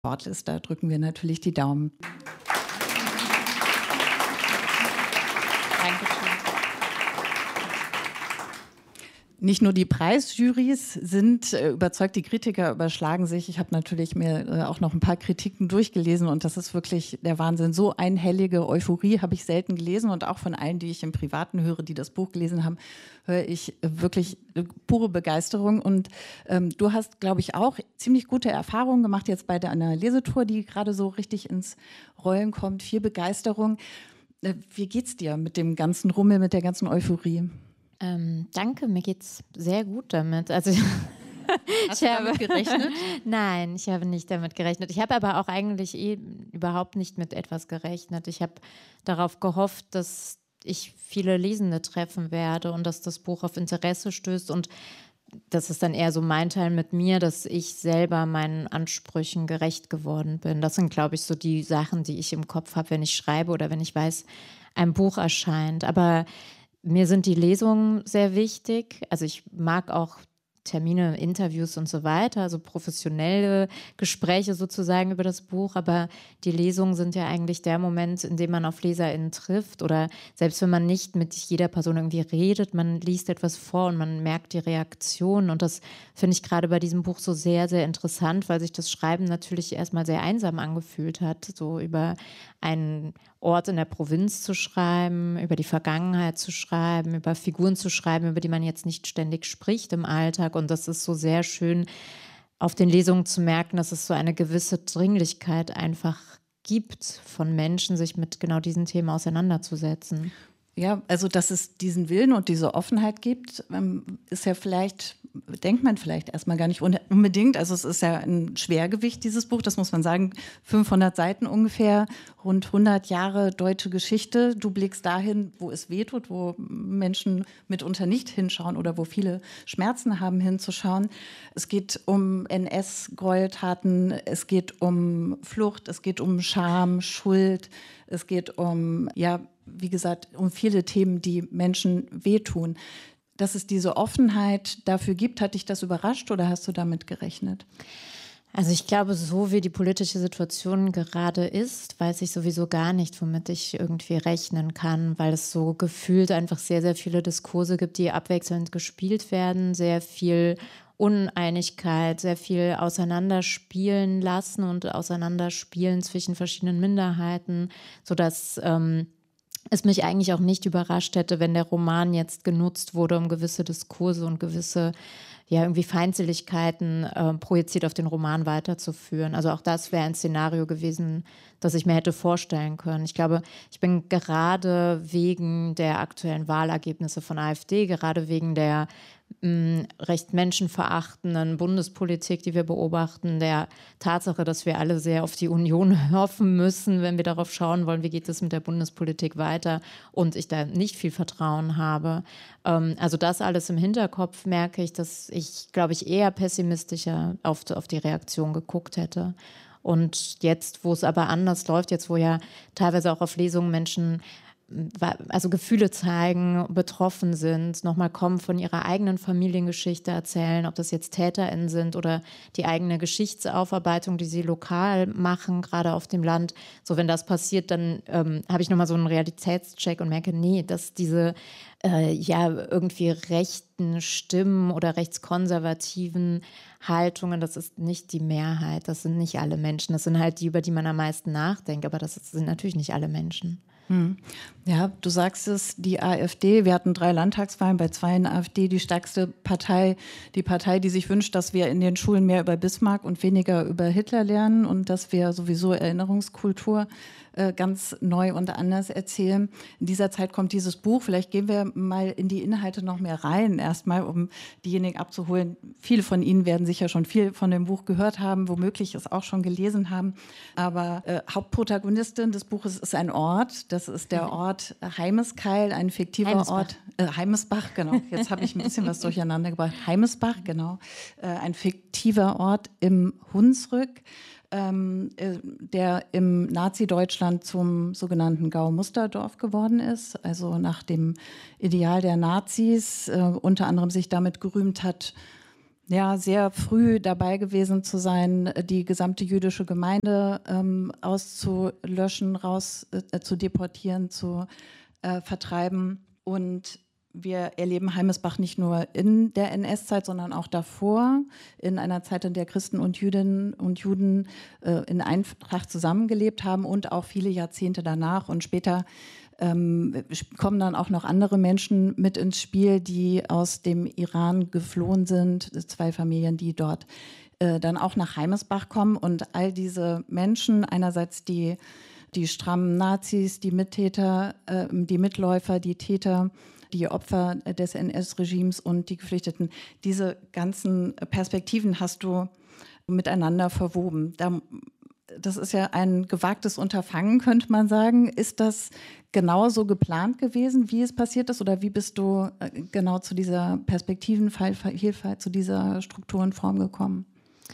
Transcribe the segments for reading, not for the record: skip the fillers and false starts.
Shortlist. Da drücken wir natürlich die Daumen. Dankeschön. Nicht nur die Preisjurys sind überzeugt, die Kritiker überschlagen sich. Ich habe natürlich mir auch noch ein paar Kritiken durchgelesen und das ist wirklich der Wahnsinn. So einhellige Euphorie habe ich selten gelesen und auch von allen, die ich im Privaten höre, die das Buch gelesen haben, höre ich wirklich pure Begeisterung. Und du hast, glaube ich, auch ziemlich gute Erfahrungen gemacht jetzt bei einer Lesetour, die gerade so richtig ins Rollen kommt. Viel Begeisterung. Wie geht's dir mit dem ganzen Rummel, mit der ganzen Euphorie? Danke, mir geht's sehr gut damit. Also Hast du damit gerechnet? Nein, ich habe nicht damit gerechnet. Ich habe aber auch eigentlich überhaupt nicht mit etwas gerechnet. Ich habe darauf gehofft, dass ich viele Lesende treffen werde und dass das Buch auf Interesse stößt und das ist dann eher so mein Teil mit mir, dass ich selber meinen Ansprüchen gerecht geworden bin. Das sind, glaube ich, so die Sachen, die ich im Kopf habe, wenn ich schreibe oder wenn ich weiß, ein Buch erscheint. Aber mir sind die Lesungen sehr wichtig. Also ich mag auch Termine, Interviews und so weiter, also professionelle Gespräche sozusagen über das Buch, aber die Lesungen sind ja eigentlich der Moment, in dem man auf LeserInnen trifft oder selbst wenn man nicht mit jeder Person irgendwie redet, man liest etwas vor und man merkt die Reaktion und das finde ich gerade bei diesem Buch so sehr, sehr interessant, weil sich das Schreiben natürlich erstmal sehr einsam angefühlt hat, so über einen Ort in der Provinz zu schreiben, über die Vergangenheit zu schreiben, über Figuren zu schreiben, über die man jetzt nicht ständig spricht im Alltag. Und das ist so sehr schön, auf den Lesungen zu merken, dass es so eine gewisse Dringlichkeit einfach gibt von Menschen, sich mit genau diesen Themen auseinanderzusetzen. Ja, also dass es diesen Willen und diese Offenheit gibt, ist ja vielleicht, denkt man vielleicht erstmal gar nicht unbedingt. Also es ist ja ein Schwergewicht, dieses Buch, das muss man sagen, 500 Seiten ungefähr, rund 100 Jahre deutsche Geschichte. Du blickst dahin, wo es wehtut, wo Menschen mitunter nicht hinschauen oder wo viele Schmerzen haben, hinzuschauen. Es geht um NS-Gräueltaten, es geht um Flucht, es geht um Scham, Schuld, es geht um, ja, wie gesagt, um viele Themen, die Menschen wehtun. Dass es diese Offenheit dafür gibt, hat dich das überrascht oder hast du damit gerechnet? Also ich glaube, so wie die politische Situation gerade ist, weiß ich sowieso gar nicht, womit ich irgendwie rechnen kann, weil es so gefühlt einfach sehr, sehr viele Diskurse gibt, die abwechselnd gespielt werden, sehr viel Uneinigkeit, sehr viel auseinanderspielen lassen und auseinanderspielen zwischen verschiedenen Minderheiten, sodass es mich eigentlich auch nicht überrascht hätte, wenn der Roman jetzt genutzt wurde, um gewisse Diskurse und gewisse ja irgendwie Feindseligkeiten projiziert auf den Roman weiterzuführen. Also auch das wäre ein Szenario gewesen, das ich mir hätte vorstellen können. Ich glaube, ich bin gerade wegen der aktuellen Wahlergebnisse von AfD, gerade wegen der recht menschenverachtenden Bundespolitik, die wir beobachten, der Tatsache, dass wir alle sehr auf die Union hoffen müssen, wenn wir darauf schauen wollen, wie geht es mit der Bundespolitik weiter und ich da nicht viel Vertrauen habe. Also das alles im Hinterkopf merke ich, dass ich, glaube ich, eher pessimistischer auf die Reaktion geguckt hätte. Und jetzt, wo es aber anders läuft, jetzt wo ja teilweise auch auf Lesungen Menschen also Gefühle zeigen, betroffen sind, nochmal kommen, von ihrer eigenen Familiengeschichte erzählen, ob das jetzt TäterInnen sind oder die eigene Geschichtsaufarbeitung, die sie lokal machen, gerade auf dem Land. So, wenn das passiert, dann habe ich nochmal so einen Realitätscheck und merke, nee, dass diese ja irgendwie rechten Stimmen oder rechtskonservativen Haltungen, das ist nicht die Mehrheit, das sind nicht alle Menschen, das sind halt die, über die man am meisten nachdenkt, aber das sind natürlich nicht alle Menschen. Ja, du sagst es, die AfD, wir hatten 3 Landtagswahlen, bei 2 in AfD, die stärkste Partei, die Partei, die sich wünscht, dass wir in den Schulen mehr über Bismarck und weniger über Hitler lernen und dass wir sowieso Erinnerungskultur ganz neu und anders erzählen. In dieser Zeit kommt dieses Buch, vielleicht gehen wir mal in die Inhalte noch mehr rein, erstmal, um diejenigen abzuholen. Viele von Ihnen werden sicher schon viel von dem Buch gehört haben, womöglich es auch schon gelesen haben, aber Hauptprotagonistin des Buches ist ein Ort, das ist der Ort Heimeskeil, ein fiktiver Heimesbach. Ort, Heimesbach, genau, jetzt habe ich ein bisschen was durcheinander gebracht, Heimesbach, genau, ein fiktiver Ort im Hunsrück, der im Nazi-Deutschland zum sogenannten Gau-Musterdorf geworden ist, also nach dem Ideal der Nazis, unter anderem sich damit gerühmt hat, ja, sehr früh dabei gewesen zu sein, die gesamte jüdische Gemeinde auszulöschen, zu deportieren, zu vertreiben. Und wir erleben Heimesbach nicht nur in der NS-Zeit, sondern auch davor, in einer Zeit, in der Christen und Jüdinnen und Juden in Eintracht zusammengelebt haben und auch viele Jahrzehnte danach. Und später kommen dann auch noch andere Menschen mit ins Spiel, die aus dem Iran geflohen sind. 2 Familien, die dort dann auch nach Heimesbach kommen. Und all diese Menschen, einerseits die strammen Nazis, die Mittäter, die Mitläufer, die Täter, die Opfer des NS-Regimes und die Geflüchteten, diese ganzen Perspektiven hast du miteinander verwoben. Das ist ja ein gewagtes Unterfangen, könnte man sagen. Ist das genauso geplant gewesen, wie es passiert ist? Oder wie bist du genau zu dieser Perspektivenvielfalt, zu dieser Strukturenform gekommen?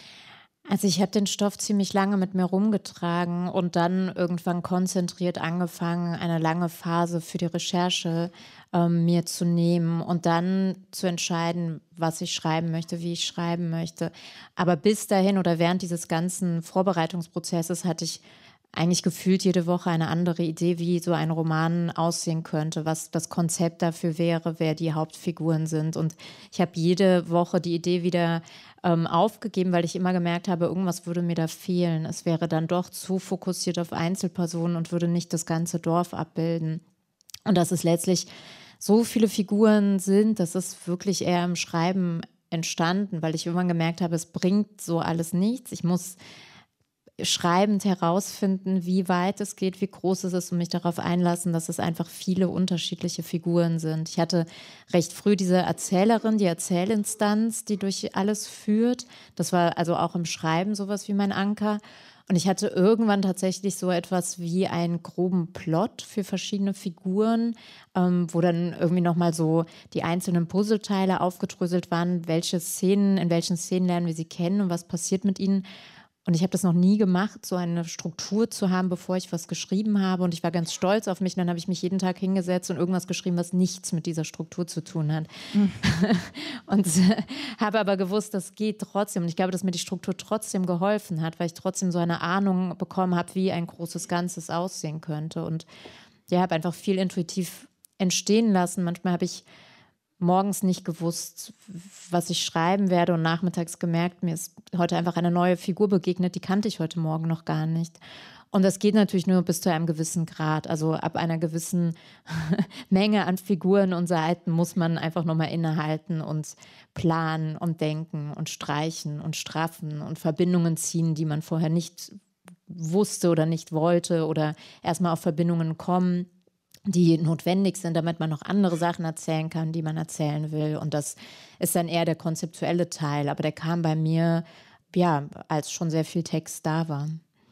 Also ich habe den Stoff ziemlich lange mit mir rumgetragen und dann irgendwann konzentriert angefangen, eine lange Phase für die Recherche mir zu nehmen und dann zu entscheiden, was ich schreiben möchte, wie ich schreiben möchte. Aber bis dahin oder während dieses ganzen Vorbereitungsprozesses hatte ich eigentlich gefühlt jede Woche eine andere Idee, wie so ein Roman aussehen könnte, was das Konzept dafür wäre, wer die Hauptfiguren sind. Und ich habe jede Woche die Idee wieder aufgegeben, weil ich immer gemerkt habe, irgendwas würde mir da fehlen. Es wäre dann doch zu fokussiert auf Einzelpersonen und würde nicht das ganze Dorf abbilden. Und dass es letztlich so viele Figuren sind, das ist wirklich eher im Schreiben entstanden, weil ich irgendwann gemerkt habe, es bringt so alles nichts. Ich muss schreibend herausfinden, wie weit es geht, wie groß es ist und mich darauf einlassen, dass es einfach viele unterschiedliche Figuren sind. Ich hatte recht früh diese Erzählerin, die Erzählinstanz, die durch alles führt. Das war also auch im Schreiben sowas wie mein Anker. Und ich hatte irgendwann tatsächlich so etwas wie einen groben Plot für verschiedene Figuren, wo dann irgendwie nochmal so die einzelnen Puzzleteile aufgedröselt waren, in welchen Szenen lernen wir sie kennen und was passiert mit ihnen. Und ich habe das noch nie gemacht, so eine Struktur zu haben, bevor ich was geschrieben habe. Und ich war ganz stolz auf mich. Und dann habe ich mich jeden Tag hingesetzt und irgendwas geschrieben, was nichts mit dieser Struktur zu tun hat. Mhm. Und habe aber gewusst, das geht trotzdem. Und ich glaube, dass mir die Struktur trotzdem geholfen hat, weil ich trotzdem so eine Ahnung bekommen habe, wie ein großes Ganzes aussehen könnte. Und ja, habe einfach viel intuitiv entstehen lassen. Manchmal habe ich morgens nicht gewusst, was ich schreiben werde und nachmittags gemerkt, mir ist heute einfach eine neue Figur begegnet, die kannte ich heute Morgen noch gar nicht. Und das geht natürlich nur bis zu einem gewissen Grad. Also ab einer gewissen Menge an Figuren und Seiten muss man einfach nochmal innehalten und planen und denken und streichen und straffen und Verbindungen ziehen, die man vorher nicht wusste oder nicht wollte oder erstmal auf Verbindungen kommen, die notwendig sind, damit man noch andere Sachen erzählen kann, die man erzählen will. Und das ist dann eher der konzeptuelle Teil. Aber der kam bei mir, ja, als schon sehr viel Text da war.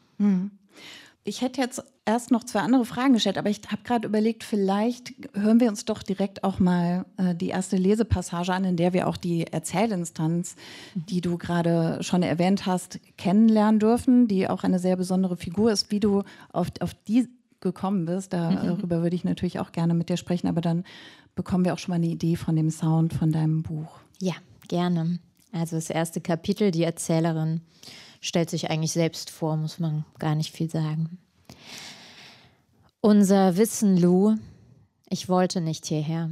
Ich hätte jetzt erst noch 2 andere Fragen gestellt, aber ich habe gerade überlegt, vielleicht hören wir uns doch direkt auch mal die erste Lesepassage an, in der wir auch die Erzählinstanz, die du gerade schon erwähnt hast, kennenlernen dürfen, die auch eine sehr besondere Figur ist, wie du auf die gekommen bist. Darüber würde ich natürlich auch gerne mit dir sprechen, aber dann bekommen wir auch schon mal eine Idee von dem Sound von deinem Buch. Ja, gerne. Also das erste Kapitel, die Erzählerin stellt sich eigentlich selbst vor, muss man gar nicht viel sagen. Unser Wissen, Lou, ich wollte nicht hierher.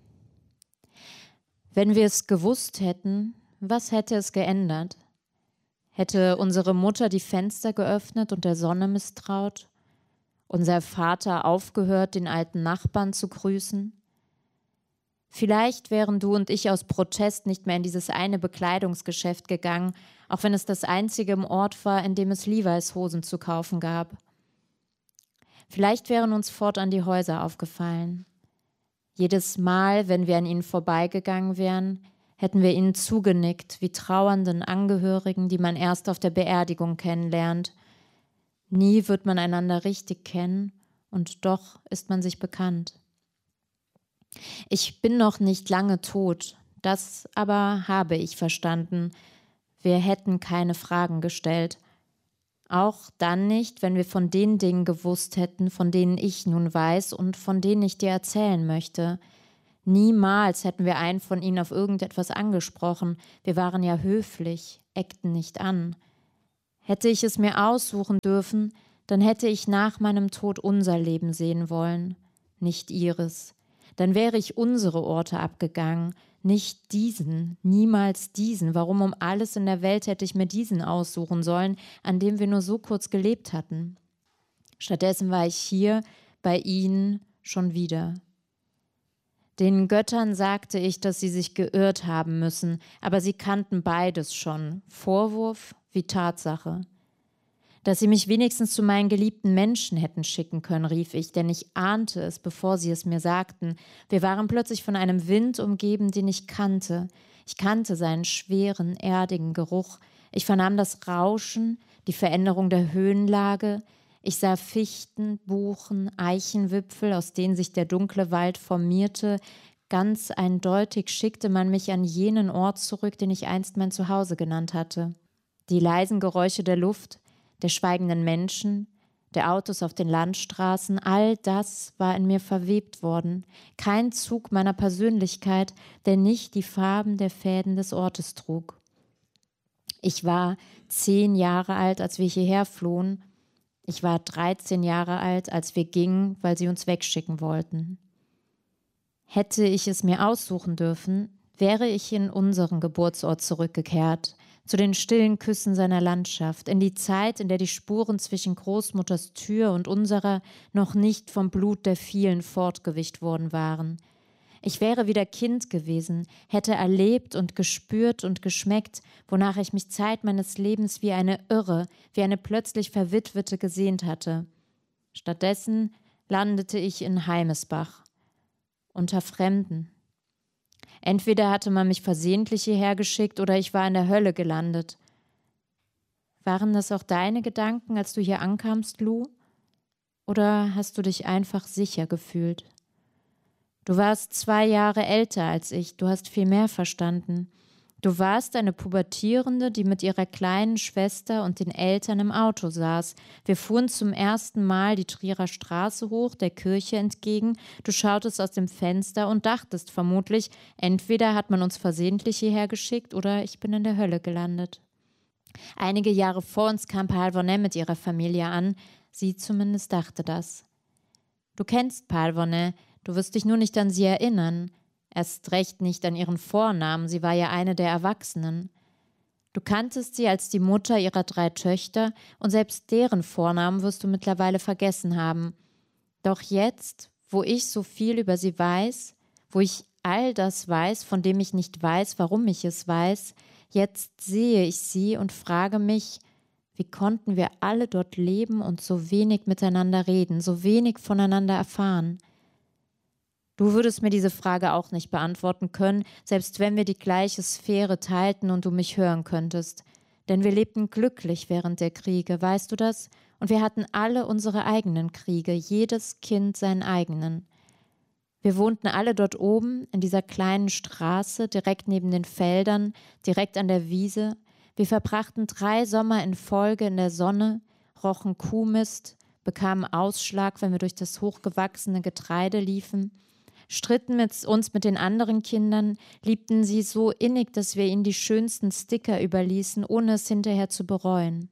Wenn wir es gewusst hätten, was hätte es geändert? Hätte unsere Mutter die Fenster geöffnet und der Sonne misstraut? Unser Vater aufgehört, den alten Nachbarn zu grüßen? Vielleicht wären du und ich aus Protest nicht mehr in dieses eine Bekleidungsgeschäft gegangen, auch wenn es das einzige im Ort war, in dem es Levi's Hosen zu kaufen gab. Vielleicht wären uns fortan die Häuser aufgefallen. Jedes Mal, wenn wir an ihnen vorbeigegangen wären, hätten wir ihnen zugenickt, wie trauernden Angehörigen, die man erst auf der Beerdigung kennenlernt. Nie wird man einander richtig kennen, und doch ist man sich bekannt. Ich bin noch nicht lange tot, das aber habe ich verstanden. Wir hätten keine Fragen gestellt. Auch dann nicht, wenn wir von den Dingen gewusst hätten, von denen ich nun weiß und von denen ich dir erzählen möchte. Niemals hätten wir einen von ihnen auf irgendetwas angesprochen. Wir waren ja höflich, eckten nicht an. Hätte ich es mir aussuchen dürfen, dann hätte ich nach meinem Tod unser Leben sehen wollen, nicht ihres. Dann wäre ich unsere Orte abgegangen, nicht diesen, niemals diesen. Warum um alles in der Welt hätte ich mir diesen aussuchen sollen, an dem wir nur so kurz gelebt hatten? Stattdessen war ich hier, bei ihnen, schon wieder. Den Göttern sagte ich, dass sie sich geirrt haben müssen, aber sie kannten beides schon, Vorwurf wie Tatsache. Dass sie mich wenigstens zu meinen geliebten Menschen hätten schicken können, rief ich, denn ich ahnte es, bevor sie es mir sagten. Wir waren plötzlich von einem Wind umgeben, den ich kannte. Ich kannte seinen schweren, erdigen Geruch. Ich vernahm das Rauschen, die Veränderung der Höhenlage. Ich sah Fichten, Buchen, Eichenwipfel, aus denen sich der dunkle Wald formierte. Ganz eindeutig schickte man mich an jenen Ort zurück, den ich einst mein Zuhause genannt hatte. Die leisen Geräusche der Luft, der schweigenden Menschen, der Autos auf den Landstraßen, all das war in mir verwebt worden. Kein Zug meiner Persönlichkeit, der nicht die Farben der Fäden des Ortes trug. Ich war 10 Jahre alt, als wir hierher flohen. Ich war 13 Jahre alt, als wir gingen, weil sie uns wegschicken wollten. Hätte ich es mir aussuchen dürfen, wäre ich in unseren Geburtsort zurückgekehrt, zu den stillen Küssen seiner Landschaft, in die Zeit, in der die Spuren zwischen Großmutters Tür und unserer noch nicht vom Blut der vielen fortgewischt worden waren. Ich wäre wieder Kind gewesen, hätte erlebt und gespürt und geschmeckt, wonach ich mich Zeit meines Lebens wie eine Irre, wie eine plötzlich Verwitwete gesehnt hatte. Stattdessen landete ich in Heimesbach, unter Fremden. Entweder hatte man mich versehentlich hierher geschickt oder ich war in der Hölle gelandet. Waren das auch deine Gedanken, als du hier ankamst, Lou? Oder hast du dich einfach sicher gefühlt? Du warst 2 Jahre älter als ich, du hast viel mehr verstanden. Du warst eine Pubertierende, die mit ihrer kleinen Schwester und den Eltern im Auto saß. Wir fuhren zum ersten Mal die Trierer Straße hoch, der Kirche entgegen. Du schautest aus dem Fenster und dachtest vermutlich, entweder hat man uns versehentlich hierher geschickt oder ich bin in der Hölle gelandet. Einige Jahre vor uns kam Palvonet mit ihrer Familie an. Sie zumindest dachte das. Du kennst Palvonet, du wirst dich nur nicht an sie erinnern. Erst recht nicht an ihren Vornamen, sie war ja eine der Erwachsenen. Du kanntest sie als die Mutter ihrer 3 Töchter und selbst deren Vornamen wirst du mittlerweile vergessen haben. Doch jetzt, wo ich so viel über sie weiß, wo ich all das weiß, von dem ich nicht weiß, warum ich es weiß, jetzt sehe ich sie und frage mich, wie konnten wir alle dort leben und so wenig miteinander reden, so wenig voneinander erfahren? Du würdest mir diese Frage auch nicht beantworten können, selbst wenn wir die gleiche Sphäre teilten und du mich hören könntest. Denn wir lebten glücklich während der Kriege, weißt du das? Und wir hatten alle unsere eigenen Kriege, jedes Kind seinen eigenen. Wir wohnten alle dort oben, in dieser kleinen Straße, direkt neben den Feldern, direkt an der Wiese. Wir verbrachten 3 Sommer in Folge in der Sonne, rochen Kuhmist, bekamen Ausschlag, wenn wir durch das hochgewachsene Getreide liefen, stritten uns mit den anderen Kindern, liebten sie so innig, dass wir ihnen die schönsten Sticker überließen, ohne es hinterher zu bereuen.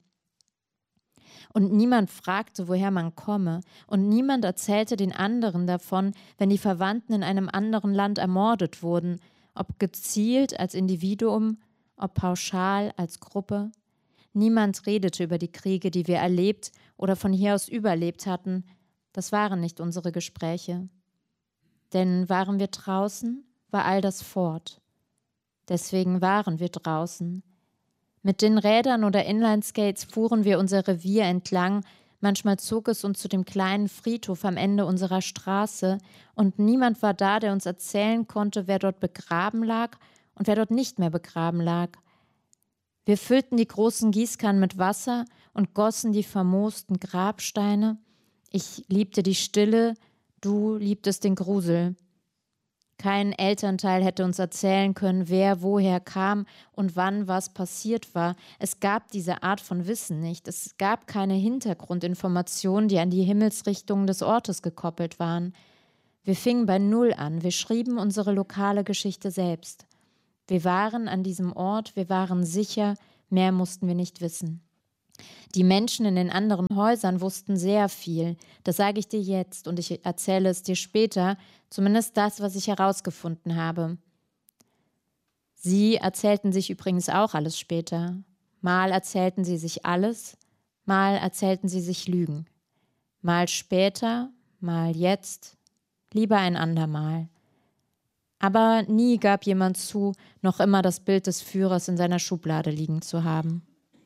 Und niemand fragte, woher man komme, und niemand erzählte den anderen davon, wenn die Verwandten in einem anderen Land ermordet wurden, ob gezielt als Individuum, ob pauschal als Gruppe. Niemand redete über die Kriege, die wir erlebt oder von hier aus überlebt hatten. Das waren nicht unsere Gespräche. Denn waren wir draußen, war all das fort. Deswegen waren wir draußen. Mit den Rädern oder Inlineskates fuhren wir unser Revier entlang, manchmal zog es uns zu dem kleinen Friedhof am Ende unserer Straße und niemand war da, der uns erzählen konnte, wer dort begraben lag und wer dort nicht mehr begraben lag. Wir füllten die großen Gießkannen mit Wasser und gossen die vermoosten Grabsteine. Ich liebte die Stille, du liebtest den Grusel. Kein Elternteil hätte uns erzählen können, wer woher kam und wann was passiert war. Es gab diese Art von Wissen nicht. Es gab keine Hintergrundinformationen, die an die Himmelsrichtungen des Ortes gekoppelt waren. Wir fingen bei Null an, wir schrieben unsere lokale Geschichte selbst. Wir waren an diesem Ort, wir waren sicher, mehr mussten wir nicht wissen. Die Menschen in den anderen Häusern wussten sehr viel, das sage ich dir jetzt und ich erzähle es dir später, zumindest das, was ich herausgefunden habe. Sie erzählten sich übrigens auch alles später. Mal erzählten sie sich alles, mal erzählten sie sich Lügen. Mal später, mal jetzt, lieber ein andermal. Aber nie gab jemand zu, noch immer das Bild des Führers in seiner Schublade liegen zu haben.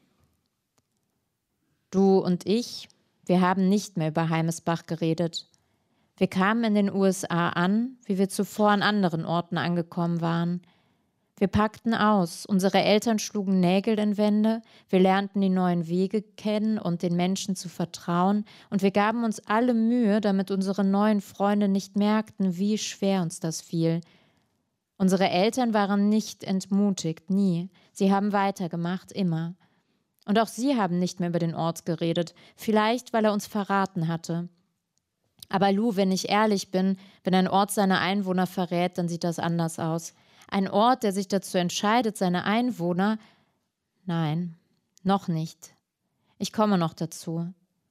Du und ich, wir haben nicht mehr über Heimesbach geredet. Wir kamen in den USA an, wie wir zuvor an anderen Orten angekommen waren. Wir packten aus, unsere Eltern schlugen Nägel in Wände, wir lernten die neuen Wege kennen und den Menschen zu vertrauen und wir gaben uns alle Mühe, damit unsere neuen Freunde nicht merkten, wie schwer uns das fiel. Unsere Eltern waren nicht entmutigt, nie. Sie haben weitergemacht, immer. Und auch sie haben nicht mehr über den Ort geredet, vielleicht, weil er uns verraten hatte. Aber Lou, wenn ich ehrlich bin, wenn ein Ort seine Einwohner verrät, dann sieht das anders aus. Ein Ort, der sich dazu entscheidet, seine Einwohner… Nein, noch nicht. Ich komme noch dazu.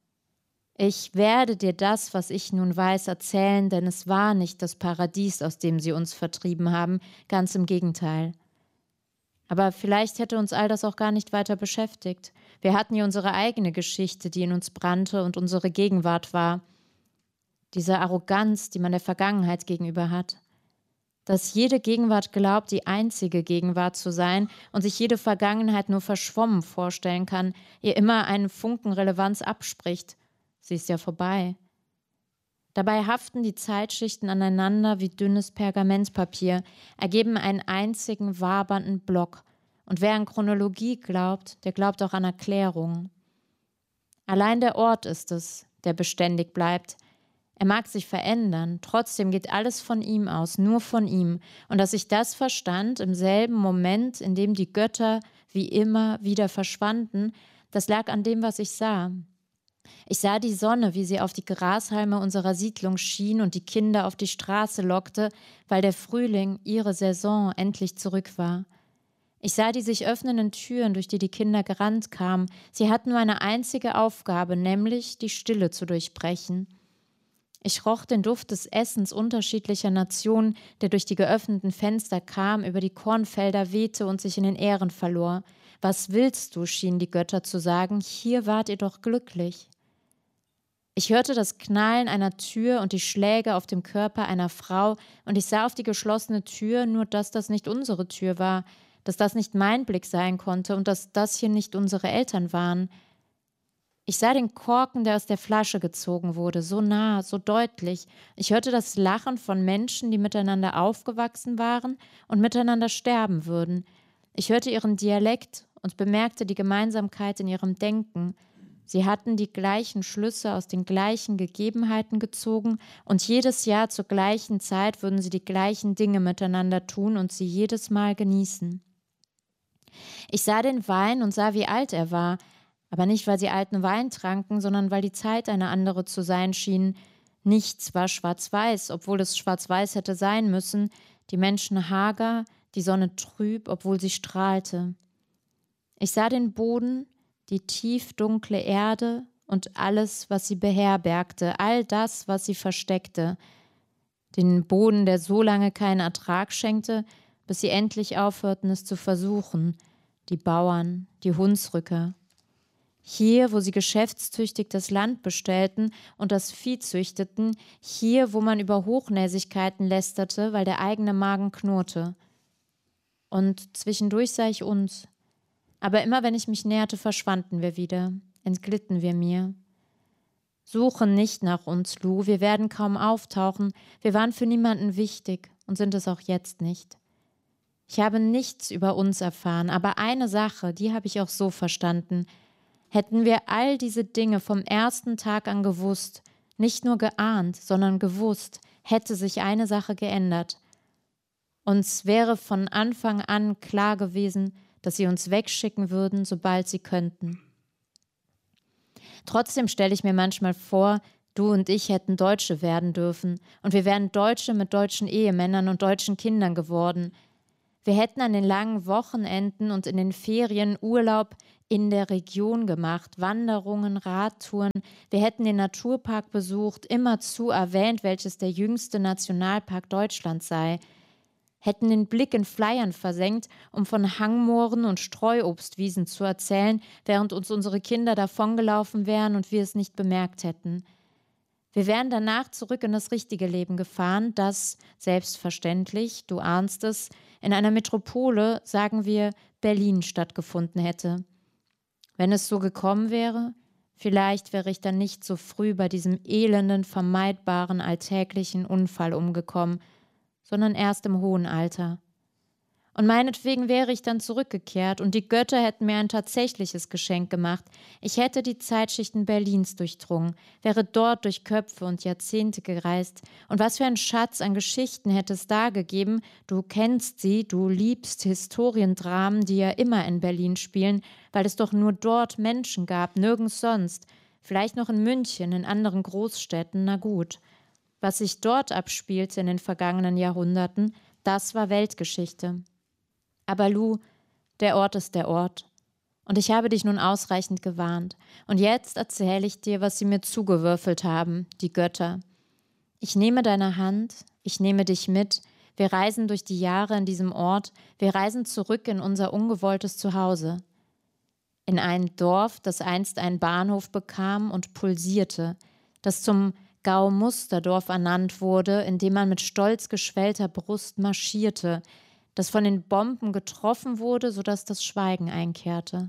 Ich werde dir das, was ich nun weiß, erzählen, denn es war nicht das Paradies, aus dem sie uns vertrieben haben, ganz im Gegenteil. Aber vielleicht hätte uns all das auch gar nicht weiter beschäftigt. Wir hatten ja unsere eigene Geschichte, die in uns brannte und unsere Gegenwart war. Diese Arroganz, die man der Vergangenheit gegenüber hat. Dass jede Gegenwart glaubt, die einzige Gegenwart zu sein und sich jede Vergangenheit nur verschwommen vorstellen kann, ihr immer einen Funken Relevanz abspricht. Sie ist ja vorbei. Dabei haften die Zeitschichten aneinander wie dünnes Pergamentpapier, ergeben einen einzigen wabernden Block. Und wer an Chronologie glaubt, der glaubt auch an Erklärungen. Allein der Ort ist es, der beständig bleibt. Er mag sich verändern, trotzdem geht alles von ihm aus, nur von ihm. Und dass ich das verstand im selben Moment, in dem die Götter wie immer wieder verschwanden, das lag an dem, was ich sah. Ich sah die Sonne, wie sie auf die Grashalme unserer Siedlung schien und die Kinder auf die Straße lockte, weil der Frühling, ihre Saison, endlich zurück war. Ich sah die sich öffnenden Türen, durch die die Kinder gerannt kamen. Sie hatten nur eine einzige Aufgabe, nämlich die Stille zu durchbrechen. Ich roch den Duft des Essens unterschiedlicher Nationen, der durch die geöffneten Fenster kam, über die Kornfelder wehte und sich in den Ähren verlor. Was willst du, schienen die Götter zu sagen, hier wart ihr doch glücklich. Ich hörte das Knallen einer Tür und die Schläge auf dem Körper einer Frau und ich sah auf die geschlossene Tür, nur dass das nicht unsere Tür war, dass das nicht mein Blick sein konnte und dass das hier nicht unsere Eltern waren. Ich sah den Korken, der aus der Flasche gezogen wurde, so nah, so deutlich. Ich hörte das Lachen von Menschen, die miteinander aufgewachsen waren und miteinander sterben würden. Ich hörte ihren Dialekt und bemerkte die Gemeinsamkeit in ihrem Denken. Sie hatten die gleichen Schlüsse aus den gleichen Gegebenheiten gezogen und jedes Jahr zur gleichen Zeit würden sie die gleichen Dinge miteinander tun und sie jedes Mal genießen. Ich sah den Wein und sah, wie alt er war, aber nicht, weil sie alten Wein tranken, sondern weil die Zeit eine andere zu sein schien. Nichts war schwarz-weiß, obwohl es schwarz-weiß hätte sein müssen, die Menschen hager, die Sonne trüb, obwohl sie strahlte. Ich sah den Boden, die tiefdunkle Erde und alles, was sie beherbergte, all das, was sie versteckte. Den Boden, der so lange keinen Ertrag schenkte, bis sie endlich aufhörten, es zu versuchen. Die Bauern, die Hunsrücker. Hier, wo sie geschäftstüchtig das Land bestellten und das Vieh züchteten, hier, wo man über Hochnäsigkeiten lästerte, weil der eigene Magen knurrte. Und zwischendurch sah ich uns. Aber immer, wenn ich mich näherte, verschwanden wir wieder, entglitten wir mir. Suche nicht nach uns, Lou, wir werden kaum auftauchen, wir waren für niemanden wichtig und sind es auch jetzt nicht. Ich habe nichts über uns erfahren, aber eine Sache, die habe ich auch so verstanden. Hätten wir all diese Dinge vom ersten Tag an gewusst, nicht nur geahnt, sondern gewusst, hätte sich eine Sache geändert. Uns wäre von Anfang an klar gewesen, dass sie uns wegschicken würden, sobald sie könnten. Trotzdem stelle ich mir manchmal vor, Du und ich hätten Deutsche werden dürfen und wir wären Deutsche mit deutschen Ehemännern und deutschen Kindern geworden. Wir hätten an den langen Wochenenden und in den Ferien Urlaub in der Region gemacht, Wanderungen, Radtouren. Wir hätten den Naturpark besucht, immerzu erwähnt, welches der jüngste Nationalpark Deutschlands sei. Hätten den Blick in Flyern versenkt, um von Hangmooren und Streuobstwiesen zu erzählen, während uns unsere Kinder davongelaufen wären und wir es nicht bemerkt hätten. Wir wären danach zurück in das richtige Leben gefahren, das, selbstverständlich, du ahnst es, in einer Metropole, sagen wir, Berlin stattgefunden hätte. Wenn es so gekommen wäre, vielleicht wäre ich dann nicht so früh bei diesem elenden, vermeidbaren, alltäglichen Unfall umgekommen, sondern erst im hohen Alter. Und meinetwegen wäre ich dann zurückgekehrt und die Götter hätten mir ein tatsächliches Geschenk gemacht. Ich hätte die Zeitschichten Berlins durchdrungen, wäre dort durch Köpfe und Jahrzehnte gereist. Und was für ein Schatz an Geschichten hätte es da gegeben. Du kennst sie, du liebst Historiendramen, die ja immer in Berlin spielen, weil es doch nur dort Menschen gab, nirgends sonst. Vielleicht noch in München, in anderen Großstädten, na gut. Was sich dort abspielte in den vergangenen Jahrhunderten, das war Weltgeschichte. Aber Lou, der Ort ist der Ort. Und ich habe dich nun ausreichend gewarnt. Und jetzt erzähle ich dir, was sie mir zugewürfelt haben, die Götter. Ich nehme deine Hand, ich nehme dich mit. Wir reisen durch die Jahre in diesem Ort. Wir reisen zurück in unser ungewolltes Zuhause. In ein Dorf, das einst einen Bahnhof bekam und pulsierte, das zum Gau-Musterdorf ernannt wurde, in dem man mit stolz geschwellter Brust marschierte, das von den Bomben getroffen wurde, sodass das Schweigen einkehrte.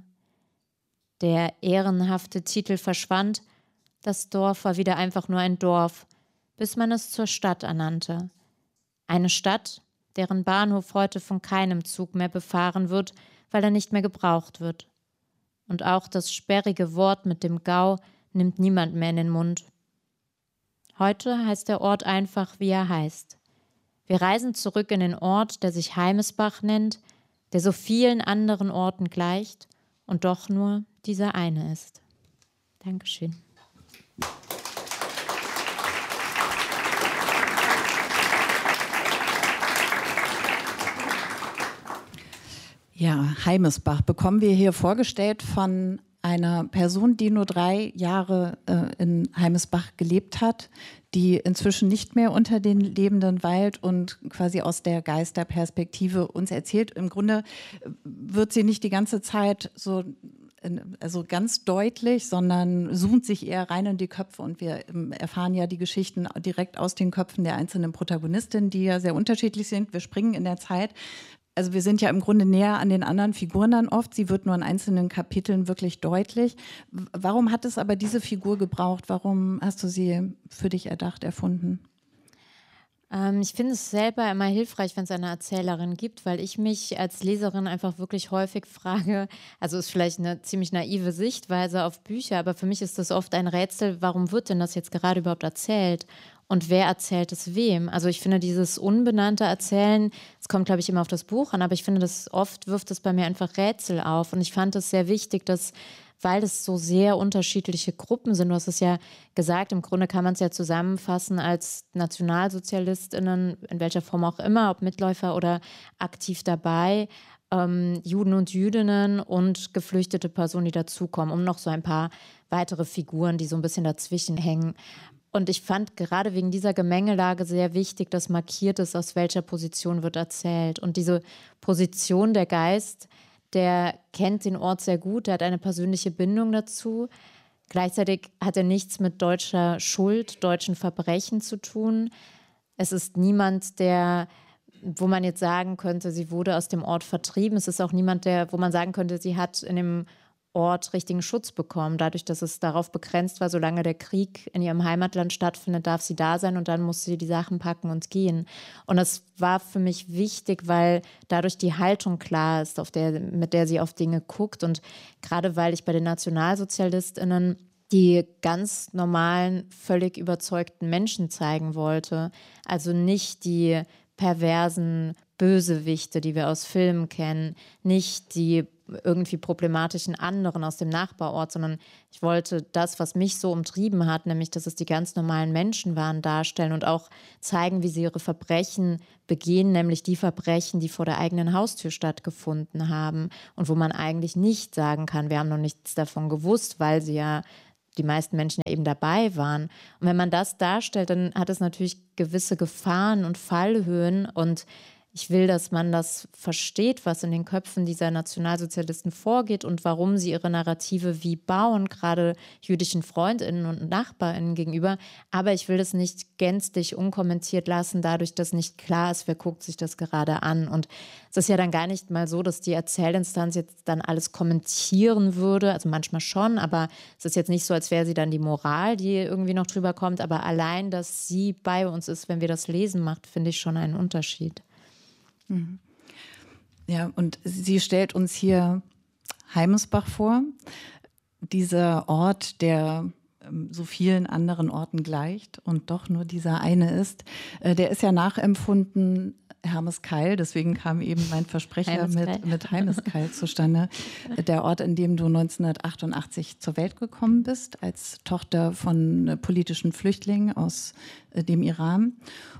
Der ehrenhafte Titel verschwand, das Dorf war wieder einfach nur ein Dorf, bis man es zur Stadt ernannte. Eine Stadt, deren Bahnhof heute von keinem Zug mehr befahren wird, weil er nicht mehr gebraucht wird. Und auch das sperrige Wort mit dem Gau nimmt niemand mehr in den Mund. Heute heißt der Ort einfach, wie er heißt. Wir reisen zurück in den Ort, der sich Heimesbach nennt, der so vielen anderen Orten gleicht und doch nur dieser eine ist. Dankeschön. Ja, Heimesbach bekommen wir hier vorgestellt von einer Person, die nur 3 Jahre in Heimesbach gelebt hat, die inzwischen nicht mehr unter den Lebenden weilt und quasi aus der Geisterperspektive uns erzählt. Im Grunde wird sie nicht die ganze Zeit so also ganz deutlich, sondern zoomt sich eher rein in die Köpfe und wir erfahren ja die Geschichten direkt aus den Köpfen der einzelnen Protagonistinnen, die ja sehr unterschiedlich sind. Wir springen in der Zeit. Also wir sind ja im Grunde näher an den anderen Figuren dann oft. Sie wird nur in einzelnen Kapiteln wirklich deutlich. Warum hat es aber diese Figur gebraucht? Warum hast du sie für dich erdacht, erfunden? Ich finde es selber immer hilfreich, wenn es eine Erzählerin gibt, weil ich mich als Leserin einfach wirklich häufig frage, also ist vielleicht eine ziemlich naive Sichtweise auf Bücher, aber für mich ist das oft ein Rätsel, warum wird denn das jetzt gerade überhaupt erzählt? Und wer erzählt es wem? Also ich finde dieses unbenannte Erzählen, es kommt, glaube ich, immer auf das Buch an, aber ich finde, das oft wirft es bei mir einfach Rätsel auf. Und ich fand es sehr wichtig, dass, weil es so sehr unterschiedliche Gruppen sind, du hast es ja gesagt, im Grunde kann man es ja zusammenfassen als NationalsozialistInnen, in welcher Form auch immer, ob Mitläufer oder aktiv dabei, Juden und Jüdinnen und geflüchtete Personen, die dazukommen, um noch so ein paar weitere Figuren, die so ein bisschen dazwischen hängen. Und ich fand gerade wegen dieser Gemengelage sehr wichtig, dass markiert ist, aus welcher Position wird erzählt. Und diese Position, der Geist, der kennt den Ort sehr gut, der hat eine persönliche Bindung dazu. Gleichzeitig hat er nichts mit deutscher Schuld, deutschen Verbrechen zu tun. Es ist niemand, wo man jetzt sagen könnte, sie wurde aus dem Ort vertrieben. Es ist auch niemand, wo man sagen könnte, sie hat in dem Ort richtigen Schutz bekommen. Dadurch, dass es darauf begrenzt war, solange der Krieg in ihrem Heimatland stattfindet, darf sie da sein und dann muss sie die Sachen packen und gehen. Und das war für mich wichtig, weil dadurch die Haltung klar ist, mit der sie auf Dinge guckt. Und gerade weil ich bei den NationalsozialistInnen die ganz normalen, völlig überzeugten Menschen zeigen wollte. Also nicht die perversen Bösewichte, die wir aus Filmen kennen, nicht die irgendwie problematischen anderen aus dem Nachbarort, sondern ich wollte das, was mich so umtrieben hat, nämlich, dass es die ganz normalen Menschen waren, darstellen und auch zeigen, wie sie ihre Verbrechen begehen, nämlich die Verbrechen, die vor der eigenen Haustür stattgefunden haben und wo man eigentlich nicht sagen kann, wir haben noch nichts davon gewusst, weil sie ja die meisten Menschen ja eben dabei waren. Und wenn man das darstellt, dann hat es natürlich gewisse Gefahren und Fallhöhen und ich will, dass man das versteht, was in den Köpfen dieser Nationalsozialisten vorgeht und warum sie ihre Narrative wie bauen, gerade jüdischen FreundInnen und NachbarInnen gegenüber. Aber ich will das nicht gänzlich unkommentiert lassen, dadurch, dass nicht klar ist, wer guckt sich das gerade an. Und es ist ja dann gar nicht mal so, dass die Erzählinstanz jetzt dann alles kommentieren würde. Also manchmal schon, aber es ist jetzt nicht so, als wäre sie dann die Moral, die irgendwie noch drüber kommt. Aber allein, dass sie bei uns ist, wenn wir das lesen, macht, finde ich schon einen Unterschied. Ja, und sie stellt uns hier Heimesbach vor, dieser Ort, der so vielen anderen Orten gleicht und doch nur dieser eine ist. Der ist ja nachempfunden Hermeskeil, deswegen kam eben mein Versprecher mit Heimeskeil zustande. Der Ort, in dem du 1988 zur Welt gekommen bist, als Tochter von politischen Flüchtlingen aus dem Iran.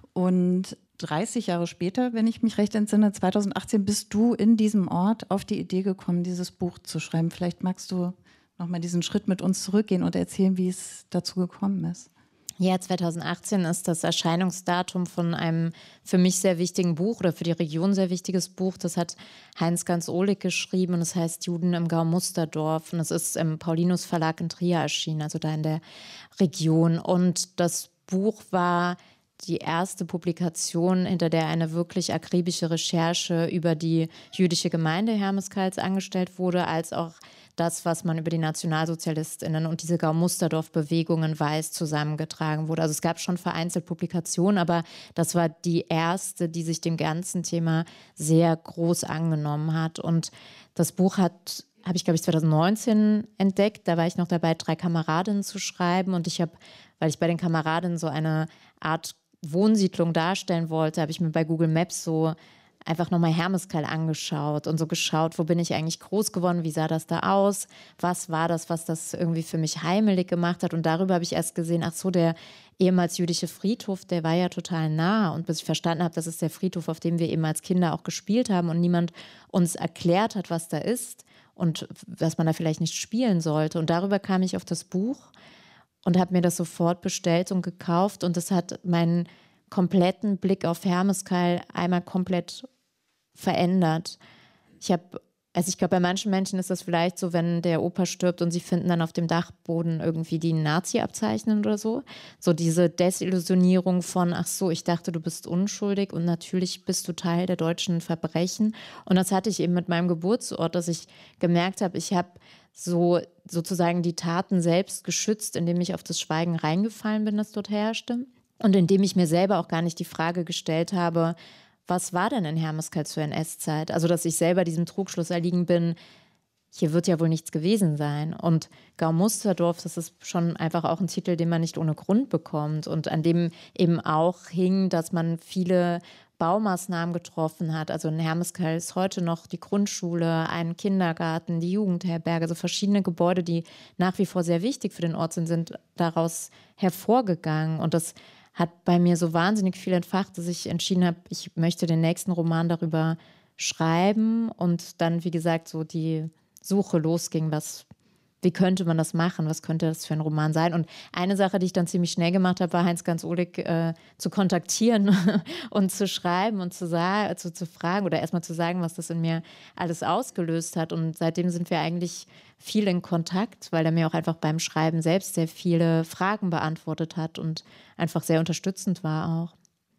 Und 30 Jahre später, wenn ich mich recht entsinne, 2018, bist du in diesem Ort auf die Idee gekommen, dieses Buch zu schreiben. Vielleicht magst du noch mal diesen Schritt mit uns zurückgehen und erzählen, wie es dazu gekommen ist. Ja, 2018 ist das Erscheinungsdatum von einem für mich sehr wichtigen Buch oder für die Region sehr wichtiges Buch. Das hat Heinz Ganz-Ohlig geschrieben und es heißt Juden im Gau Musterdorf und es ist im Paulinus Verlag in Trier erschienen, also da in der Region. Und das Buch war die erste Publikation, hinter der eine wirklich akribische Recherche über die jüdische Gemeinde Hermeskeils angestellt wurde, als auch das, was man über die NationalsozialistInnen und diese Gau-Musterdorf-Bewegungen weiß, zusammengetragen wurde. Also es gab schon vereinzelt Publikationen, aber das war die erste, die sich dem ganzen Thema sehr groß angenommen hat. Und das Buch habe ich, glaube ich, 2019 entdeckt. Da war ich noch dabei, 3 Kameradinnen zu schreiben. Und weil ich bei den Kameradinnen so eine Art Wohnsiedlung darstellen wollte, habe ich mir bei Google Maps so einfach nochmal Hermeskeil angeschaut und so geschaut, wo bin ich eigentlich groß geworden, wie sah das da aus, was war das, was das irgendwie für mich heimelig gemacht hat und darüber habe ich erst gesehen, ach so, der ehemals jüdische Friedhof, der war ja total nah und bis ich verstanden habe, das ist der Friedhof, auf dem wir eben als Kinder auch gespielt haben und niemand uns erklärt hat, was da ist und dass man da vielleicht nicht spielen sollte und darüber kam ich auf das Buch und habe mir das sofort bestellt und gekauft und das hat meinen kompletten Blick auf Hermeskeil einmal komplett verändert. Ich glaube, bei manchen Menschen ist das vielleicht so, wenn der Opa stirbt und sie finden dann auf dem Dachboden irgendwie die Nazi-Abzeichen oder so. So diese Desillusionierung von, ach so, ich dachte, du bist unschuldig und natürlich bist du Teil der deutschen Verbrechen. Und das hatte ich eben mit meinem Geburtsort, dass ich gemerkt habe, ich habe so sozusagen die Taten selbst geschützt, indem ich auf das Schweigen reingefallen bin, das dort herrschte. Und indem ich mir selber auch gar nicht die Frage gestellt habe, was war denn in Hermeskeil zur NS-Zeit? Also, dass ich selber diesem Trugschluss erliegen bin, hier wird ja wohl nichts gewesen sein. Und Gau Musterdorf, das ist schon einfach auch ein Titel, den man nicht ohne Grund bekommt und an dem eben auch hing, dass man viele Baumaßnahmen getroffen hat. Also in Hermeskeil ist heute noch die Grundschule, ein Kindergarten, die Jugendherberge, also verschiedene Gebäude, die nach wie vor sehr wichtig für den Ort sind daraus hervorgegangen. Und das hat bei mir so wahnsinnig viel entfacht, dass ich entschieden habe, ich möchte den nächsten Roman darüber schreiben und dann, wie gesagt, so die Suche losging, wie könnte man das machen, was könnte das für ein Roman sein. Und eine Sache, die ich dann ziemlich schnell gemacht habe, war Heinz Ganz-Ohlig zu kontaktieren und zu schreiben und zu fragen oder erstmal zu sagen, was das in mir alles ausgelöst hat. Und seitdem sind wir eigentlich viel in Kontakt, weil er mir auch einfach beim Schreiben selbst sehr viele Fragen beantwortet hat und einfach sehr unterstützend war auch.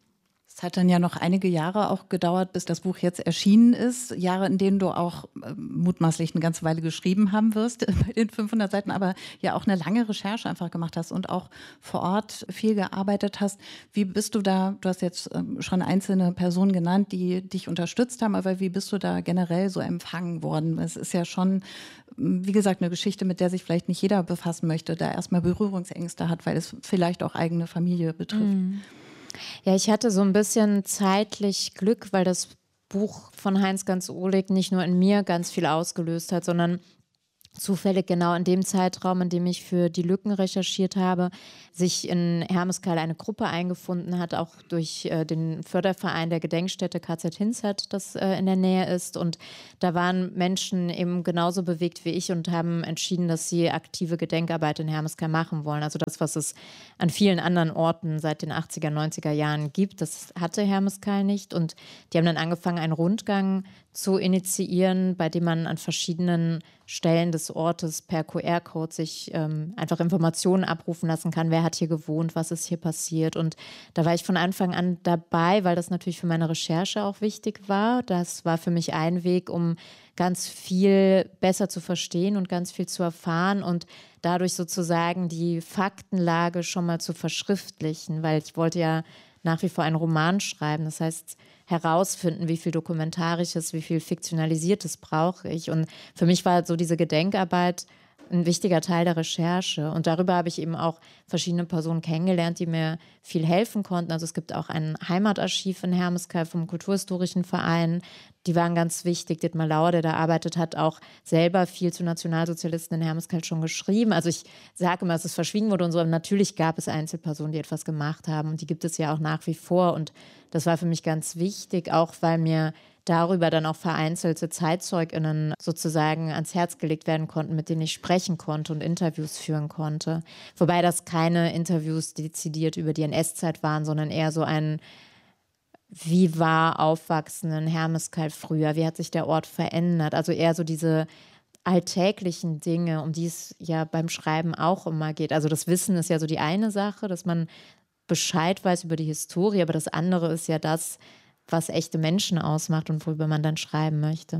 Es hat dann ja noch einige Jahre auch gedauert, bis das Buch jetzt erschienen ist. Jahre, in denen du auch mutmaßlich eine ganze Weile geschrieben haben wirst bei den 500 Seiten, aber ja auch eine lange Recherche einfach gemacht hast und auch vor Ort viel gearbeitet hast. Wie bist du da, du hast jetzt schon einzelne Personen genannt, die dich unterstützt haben, aber wie bist du da generell so empfangen worden? Es ist ja schon, wie gesagt, eine Geschichte, mit der sich vielleicht nicht jeder befassen möchte, da erstmal Berührungsängste hat, weil es vielleicht auch eigene Familie betrifft. Ja, ich hatte so ein bisschen zeitlich Glück, weil das Buch von Heinz-Gans Ohlig nicht nur in mir ganz viel ausgelöst hat, sondern zufällig genau in dem Zeitraum, in dem ich für die Lücken recherchiert habe, sich in Hermeskeil eine Gruppe eingefunden hat, auch durch den Förderverein der Gedenkstätte KZ Hinzert, das in der Nähe ist. Und da waren Menschen eben genauso bewegt wie ich und haben entschieden, dass sie aktive Gedenkarbeit in Hermeskeil machen wollen. Also das, was es an vielen anderen Orten seit den 80er, 90er Jahren gibt, das hatte Hermeskeil nicht. Und die haben dann angefangen, einen Rundgang zu initiieren, bei dem man an verschiedenen Stellen des Ortes per QR-Code sich einfach Informationen abrufen lassen kann. Wer hat hier gewohnt? Was ist hier passiert? Und da war ich von Anfang an dabei, weil das natürlich für meine Recherche auch wichtig war. Das war für mich ein Weg, um ganz viel besser zu verstehen und ganz viel zu erfahren und dadurch sozusagen die Faktenlage schon mal zu verschriftlichen, weil ich wollte ja nach wie vor einen Roman schreiben. Das heißt, herausfinden, wie viel Dokumentarisches, wie viel Fiktionalisiertes brauche ich. Und für mich war so diese Gedenkarbeit ein wichtiger Teil der Recherche. Und darüber habe ich eben auch verschiedene Personen kennengelernt, die mir viel helfen konnten. Also es gibt auch ein Heimatarchiv in Hermeskeil vom Kulturhistorischen Verein. Die waren ganz wichtig. Dietmar Lauer, der da arbeitet, hat auch selber viel zu Nationalsozialisten in Hermeskeil schon geschrieben. Also ich sage immer, dass es verschwiegen wurde und so. Aber natürlich gab es Einzelpersonen, die etwas gemacht haben. Und die gibt es ja auch nach wie vor. Und das war für mich ganz wichtig, auch weil mir darüber dann auch vereinzelte ZeitzeugInnen sozusagen ans Herz gelegt werden konnten, mit denen ich sprechen konnte und Interviews führen konnte. Wobei das keine Interviews dezidiert über die NS-Zeit waren, sondern eher so ein, wie war Aufwachsen in Hermeskeil früher, wie hat sich der Ort verändert? Also eher so diese alltäglichen Dinge, um die es ja beim Schreiben auch immer geht. Also das Wissen ist ja so die eine Sache, dass man Bescheid weiß über die Historie, aber das andere ist ja das, was echte Menschen ausmacht und worüber man dann schreiben möchte.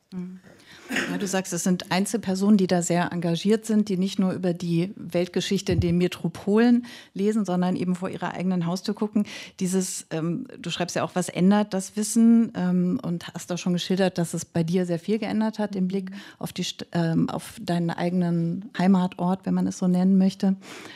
Ja, du sagst, es sind Einzelpersonen, die da sehr engagiert sind, die nicht nur über die Weltgeschichte in den Metropolen lesen, sondern eben vor ihrer eigenen Haustür gucken. Du schreibst ja auch, was ändert das Wissen und hast auch schon geschildert, dass es bei dir sehr viel geändert hat, im Blick auf auf deinen eigenen Heimatort, wenn man es so nennen möchte.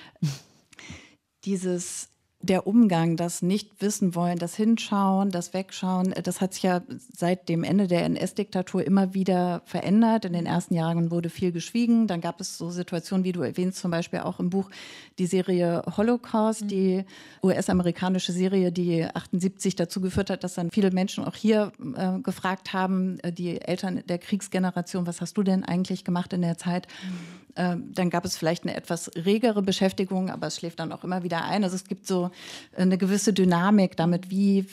Der Umgang, das Nicht-Wissen-Wollen, das Hinschauen, das Wegschauen, das hat sich ja seit dem Ende der NS-Diktatur immer wieder verändert. In den ersten Jahren wurde viel geschwiegen. Dann gab es so Situationen, wie du erwähnst, zum Beispiel auch im Buch die Serie Holocaust, die US-amerikanische Serie, die 78 dazu geführt hat, dass dann viele Menschen auch hier gefragt haben, die Eltern der Kriegsgeneration, was hast du denn eigentlich gemacht in der Zeit? Dann gab es vielleicht eine etwas regere Beschäftigung, aber es schläft dann auch immer wieder ein. Also es gibt so eine gewisse Dynamik damit, wie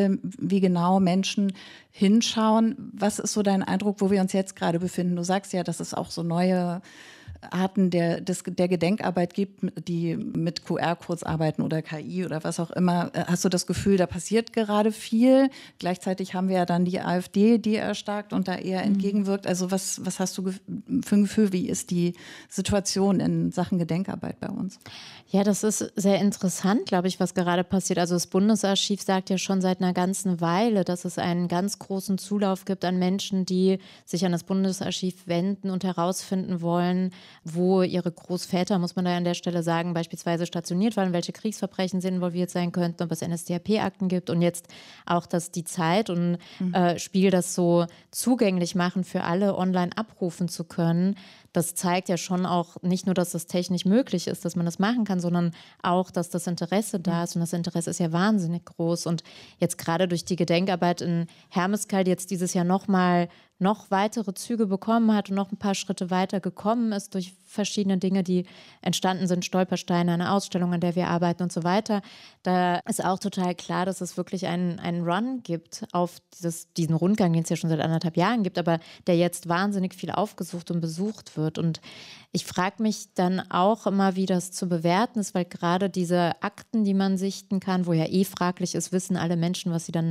genau Menschen hinschauen. Was ist so dein Eindruck, wo wir uns jetzt gerade befinden? Du sagst ja, dass es auch so neue Arten der Gedenkarbeit gibt, die mit QR-Codes arbeiten oder KI oder was auch immer. Hast du das Gefühl, da passiert gerade viel? Gleichzeitig haben wir ja dann die AfD, die erstarkt und da eher entgegenwirkt. Also was hast du für ein Gefühl, wie ist die Situation in Sachen Gedenkarbeit bei uns? Ja, das ist sehr interessant, glaube ich, was gerade passiert. Also das Bundesarchiv sagt ja schon seit einer ganzen Weile, dass es einen ganz großen Zulauf gibt an Menschen, die sich an das Bundesarchiv wenden und herausfinden wollen, wo ihre Großväter, muss man da an der Stelle sagen, beispielsweise stationiert waren, welche Kriegsverbrechen sie involviert sein könnten, ob es NSDAP-Akten gibt und jetzt auch, dass die Zeit und Spiegel das so zugänglich machen, für alle online abrufen zu können. Das zeigt ja schon auch nicht nur, dass das technisch möglich ist, dass man das machen kann, sondern auch, dass das Interesse da ist. Und das Interesse ist ja wahnsinnig groß. Und jetzt gerade durch die Gedenkarbeit in Hermeskeil, die jetzt dieses Jahr noch weitere Züge bekommen hat und noch ein paar Schritte weiter gekommen ist durch verschiedene Dinge, die entstanden sind, Stolpersteine, eine Ausstellung, an der wir arbeiten und so weiter. Da ist auch total klar, dass es wirklich einen Run gibt auf diesen Rundgang, den es ja schon seit 1,5 Jahren gibt, aber der jetzt wahnsinnig viel aufgesucht und besucht wird. Und ich frage mich dann auch immer, wie das zu bewerten ist, weil gerade diese Akten, die man sichten kann, wo ja fraglich ist, wissen alle Menschen,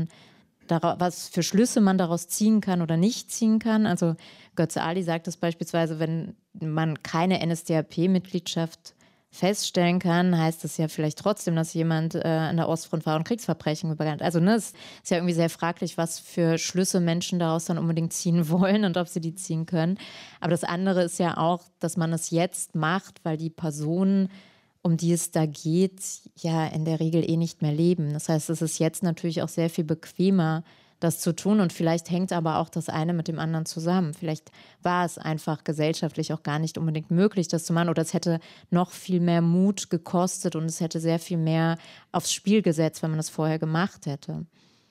was für Schlüsse man daraus ziehen kann oder nicht ziehen kann. Also Götze Ali sagt es beispielsweise, wenn man keine NSDAP-Mitgliedschaft feststellen kann, heißt das ja vielleicht trotzdem, dass jemand an der Ostfront war und Kriegsverbrechen begangen hat. Also es ist ja irgendwie sehr fraglich, was für Schlüsse Menschen daraus dann unbedingt ziehen wollen und ob sie die ziehen können. Aber das andere ist ja auch, dass man es jetzt macht, weil die Personen, um die es da geht, ja in der Regel nicht mehr leben. Das heißt, es ist jetzt natürlich auch sehr viel bequemer, das zu tun. Und vielleicht hängt aber auch das eine mit dem anderen zusammen. Vielleicht war es einfach gesellschaftlich auch gar nicht unbedingt möglich, das zu machen. Oder es hätte noch viel mehr Mut gekostet und es hätte sehr viel mehr aufs Spiel gesetzt, wenn man das vorher gemacht hätte.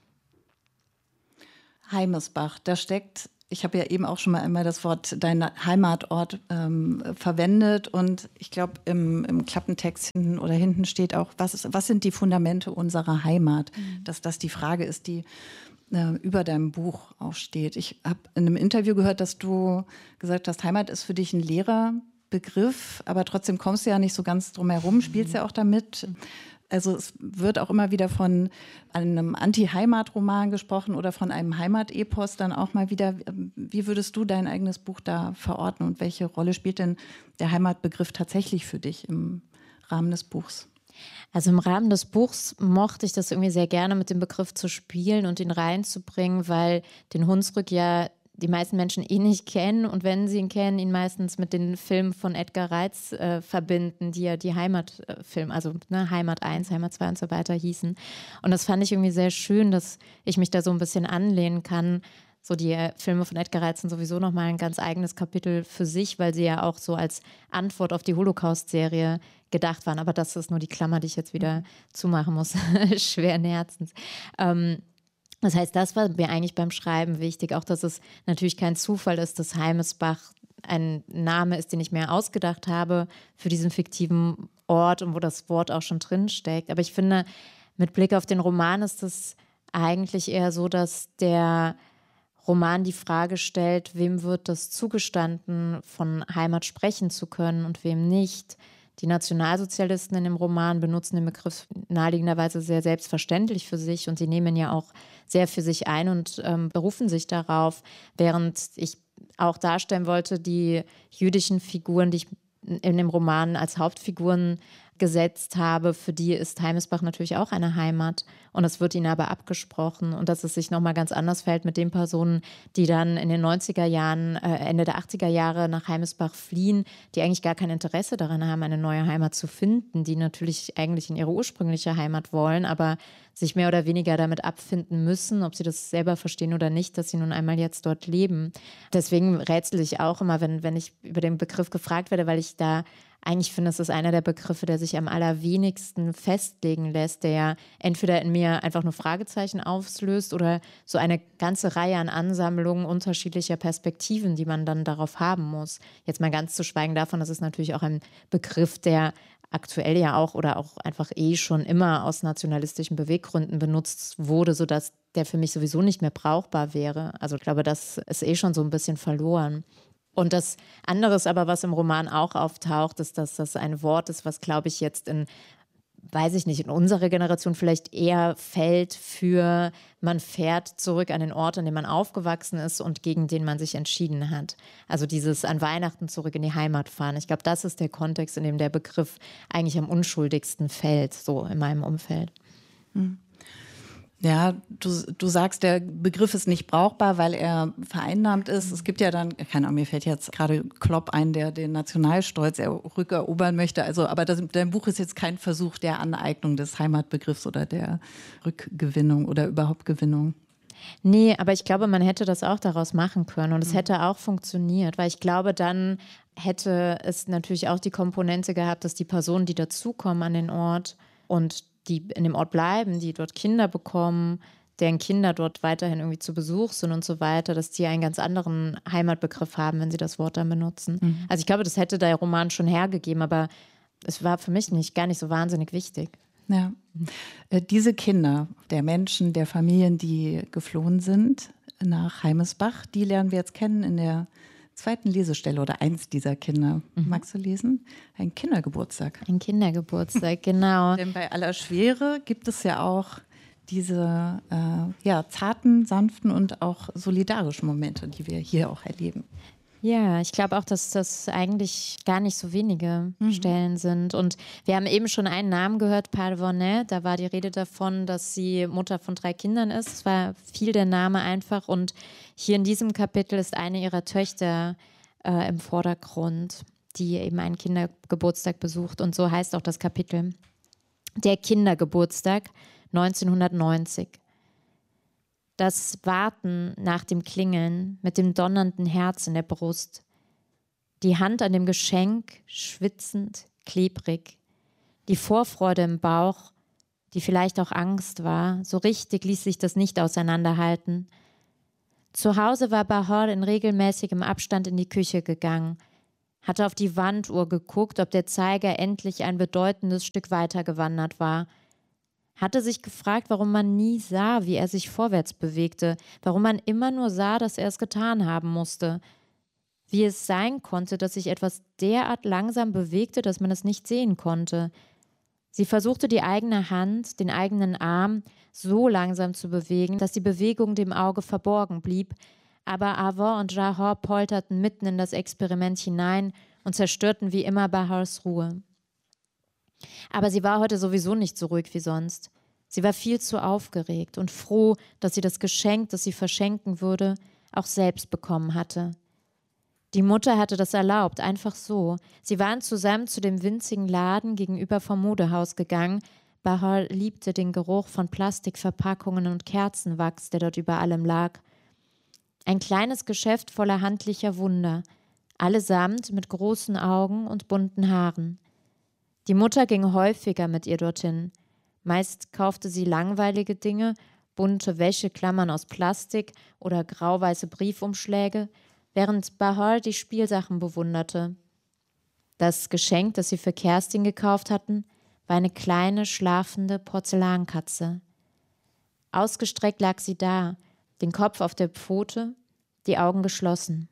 Heimesbach, da steckt, ich habe ja eben auch schon mal einmal das Wort dein Heimatort verwendet und ich glaube im Klappentext hinten steht auch, was sind die Fundamente unserer Heimat? Dass das die Frage ist, die über deinem Buch auch steht. Ich habe in einem Interview gehört, dass du gesagt hast, Heimat ist für dich ein leerer Begriff, aber trotzdem kommst du ja nicht so ganz drum herum, spielst ja auch damit. Also es wird auch immer wieder von einem Anti-Heimat-Roman gesprochen oder von einem Heimatepos dann auch mal wieder. Wie würdest du dein eigenes Buch da verorten und welche Rolle spielt denn der Heimatbegriff tatsächlich für dich im Rahmen des Buchs? Also im Rahmen des Buchs mochte ich das irgendwie sehr gerne, mit dem Begriff zu spielen und ihn reinzubringen, weil den Hunsrück ja die meisten Menschen eh nicht kennen und wenn sie ihn kennen, ihn meistens mit den Filmen von Edgar Reitz verbinden, die ja die Heimatfilme, also Heimat 1, Heimat 2 und so weiter hießen. Und das fand ich irgendwie sehr schön, dass ich mich da so ein bisschen anlehnen kann. So die Filme von Edgar Reitz sind sowieso nochmal ein ganz eigenes Kapitel für sich, weil sie ja auch so als Antwort auf die Holocaust-Serie gedacht waren. Aber das ist nur die Klammer, die ich jetzt wieder zumachen muss, schweren Herzens. Das heißt, das war mir eigentlich beim Schreiben wichtig, auch dass es natürlich kein Zufall ist, dass Heimesbach ein Name ist, den ich mir ausgedacht habe für diesen fiktiven Ort und wo das Wort auch schon drin steckt. Aber ich finde, mit Blick auf den Roman ist es eigentlich eher so, dass der Roman die Frage stellt, wem wird das zugestanden, von Heimat sprechen zu können und wem nicht. Die Nationalsozialisten in dem Roman benutzen den Begriff naheliegenderweise sehr selbstverständlich für sich und sie nehmen ja auch sehr für sich ein und berufen sich darauf, während ich auch darstellen wollte, die jüdischen Figuren, die ich in dem Roman als Hauptfiguren gesetzt habe, für die ist Heimesbach natürlich auch eine Heimat und das wird ihnen aber abgesprochen und dass es sich nochmal ganz anders verhält mit den Personen, die dann in den 90er Jahren, Ende der 80er Jahre nach Heimesbach fliehen, die eigentlich gar kein Interesse daran haben, eine neue Heimat zu finden, die natürlich eigentlich in ihre ursprüngliche Heimat wollen, aber sich mehr oder weniger damit abfinden müssen, ob sie das selber verstehen oder nicht, dass sie nun einmal jetzt dort leben. Deswegen rätsel ich auch immer, wenn ich über den Begriff gefragt werde, weil ich da eigentlich finde, es ist einer der Begriffe, der sich am allerwenigsten festlegen lässt, der ja entweder in mir einfach nur Fragezeichen auslöst oder so eine ganze Reihe an Ansammlungen unterschiedlicher Perspektiven, die man dann darauf haben muss. Jetzt mal ganz zu schweigen davon, das ist natürlich auch ein Begriff, der aktuell ja auch oder auch einfach schon immer aus nationalistischen Beweggründen benutzt wurde, sodass der für mich sowieso nicht mehr brauchbar wäre. Also ich glaube, das ist schon so ein bisschen verloren. Und das andere ist aber, was im Roman auch auftaucht, ist, dass das ein Wort ist, was, glaube ich, jetzt weiß ich nicht, in unserer Generation vielleicht eher fällt für, man fährt zurück an den Ort, an dem man aufgewachsen ist und gegen den man sich entschieden hat. Also dieses an Weihnachten zurück in die Heimat fahren. Ich glaube, das ist der Kontext, in dem der Begriff eigentlich am unschuldigsten fällt, so in meinem Umfeld. Ja, du sagst, der Begriff ist nicht brauchbar, weil er vereinnahmt ist. Es gibt ja dann, keine Ahnung, mir fällt jetzt gerade Klopp ein, der den Nationalstolz rückerobern möchte. Also, aber dein Buch ist jetzt kein Versuch der Aneignung des Heimatbegriffs oder der Rückgewinnung oder überhaupt Gewinnung. Nee, aber ich glaube, man hätte das auch daraus machen können und es hätte auch funktioniert, weil ich glaube, dann hätte es natürlich auch die Komponente gehabt, dass die Personen, die dazukommen an den Ort und die in dem Ort bleiben, die dort Kinder bekommen, deren Kinder dort weiterhin irgendwie zu Besuch sind und so weiter, dass die einen ganz anderen Heimatbegriff haben, wenn sie das Wort dann benutzen. Also ich glaube, das hätte der Roman schon hergegeben, aber es war für mich gar nicht so wahnsinnig wichtig. Ja. Diese Kinder der Menschen, der Familien, die geflohen sind nach Heimesbach, die lernen wir jetzt kennen in der zweiten Lesestelle oder eins dieser Kinder. Magst du lesen? Ein Kindergeburtstag. Ein Kindergeburtstag, genau. Denn bei aller Schwere gibt es ja auch diese zarten, sanften und auch solidarischen Momente, die wir hier auch erleben. Ja, ich glaube auch, dass das eigentlich gar nicht so wenige Stellen sind. Und wir haben eben schon einen Namen gehört, Parvonet. Da war die Rede davon, dass sie Mutter von 3 Kindern ist. Es war viel der Name einfach. Und hier in diesem Kapitel ist eine ihrer Töchter im Vordergrund, die eben einen Kindergeburtstag besucht. Und so heißt auch das Kapitel. Der Kindergeburtstag 1990. Das Warten nach dem Klingeln mit dem donnernden Herz in der Brust. Die Hand an dem Geschenk, schwitzend, klebrig. Die Vorfreude im Bauch, die vielleicht auch Angst war. So richtig ließ sich das nicht auseinanderhalten. Zu Hause war Bahar in regelmäßigem Abstand in die Küche gegangen, hatte auf die Wanduhr geguckt, ob der Zeiger endlich ein bedeutendes Stück weiter gewandert war. Hatte sich gefragt, warum man nie sah, wie er sich vorwärts bewegte, warum man immer nur sah, dass er es getan haben musste. Wie es sein konnte, dass sich etwas derart langsam bewegte, dass man es nicht sehen konnte. Sie versuchte die eigene Hand, den eigenen Arm so langsam zu bewegen, dass die Bewegung dem Auge verborgen blieb, aber Arvan und Jahor polterten mitten in das Experiment hinein und zerstörten wie immer Bahars Ruhe. Aber sie war heute sowieso nicht so ruhig wie sonst. Sie war viel zu aufgeregt und froh, dass sie das Geschenk, das sie verschenken würde, auch selbst bekommen hatte. Die Mutter hatte das erlaubt, einfach so. Sie waren zusammen zu dem winzigen Laden gegenüber vom Modehaus gegangen. Bahar liebte den Geruch von Plastikverpackungen und Kerzenwachs, der dort über allem lag. Ein kleines Geschäft voller handlicher Wunder, allesamt mit großen Augen und bunten Haaren. Die Mutter ging häufiger mit ihr dorthin. Meist kaufte sie langweilige Dinge, bunte Wäscheklammern aus Plastik oder grau-weiße Briefumschläge, während Bahar die Spielsachen bewunderte. Das Geschenk, das sie für Kerstin gekauft hatten, war eine kleine, schlafende Porzellankatze. Ausgestreckt lag sie da, den Kopf auf der Pfote, die Augen geschlossen.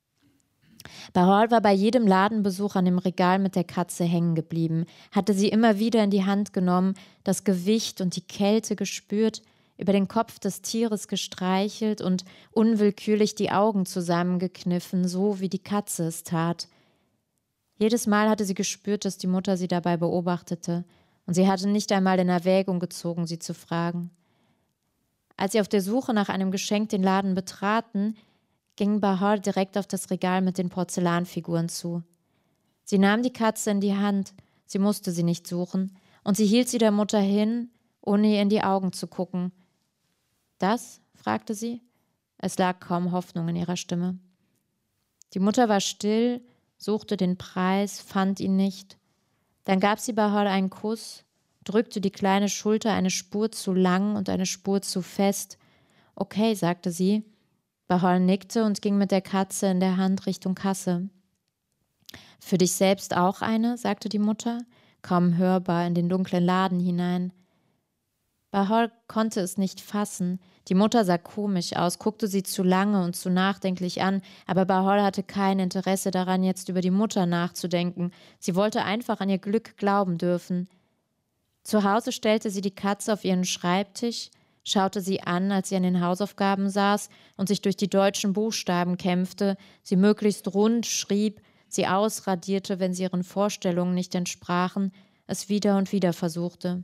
Bahar war bei jedem Ladenbesuch an dem Regal mit der Katze hängen geblieben, hatte sie immer wieder in die Hand genommen, das Gewicht und die Kälte gespürt, über den Kopf des Tieres gestreichelt und unwillkürlich die Augen zusammengekniffen, so wie die Katze es tat. Jedes Mal hatte sie gespürt, dass die Mutter sie dabei beobachtete, und sie hatte nicht einmal in Erwägung gezogen, sie zu fragen. Als sie auf der Suche nach einem Geschenk den Laden betraten, ging Bahar direkt auf das Regal mit den Porzellanfiguren zu. Sie nahm die Katze in die Hand, sie musste sie nicht suchen, und sie hielt sie der Mutter hin, ohne ihr in die Augen zu gucken. »Das?« fragte sie. Es lag kaum Hoffnung in ihrer Stimme. Die Mutter war still, suchte den Preis, fand ihn nicht. Dann gab sie Bahar einen Kuss, drückte die kleine Schulter eine Spur zu lang und eine Spur zu fest. »Okay«, sagte sie. Bahar nickte und ging mit der Katze in der Hand Richtung Kasse. »Für dich selbst auch eine?«, sagte die Mutter, kaum hörbar in den dunklen Laden hinein. Bahar konnte es nicht fassen. Die Mutter sah komisch aus, guckte sie zu lange und zu nachdenklich an, aber Bahar hatte kein Interesse daran, jetzt über die Mutter nachzudenken. Sie wollte einfach an ihr Glück glauben dürfen. Zu Hause stellte sie die Katze auf ihren Schreibtisch, schaute sie an, als sie an den Hausaufgaben saß und sich durch die deutschen Buchstaben kämpfte, sie möglichst rund schrieb, sie ausradierte, wenn sie ihren Vorstellungen nicht entsprachen, es wieder und wieder versuchte.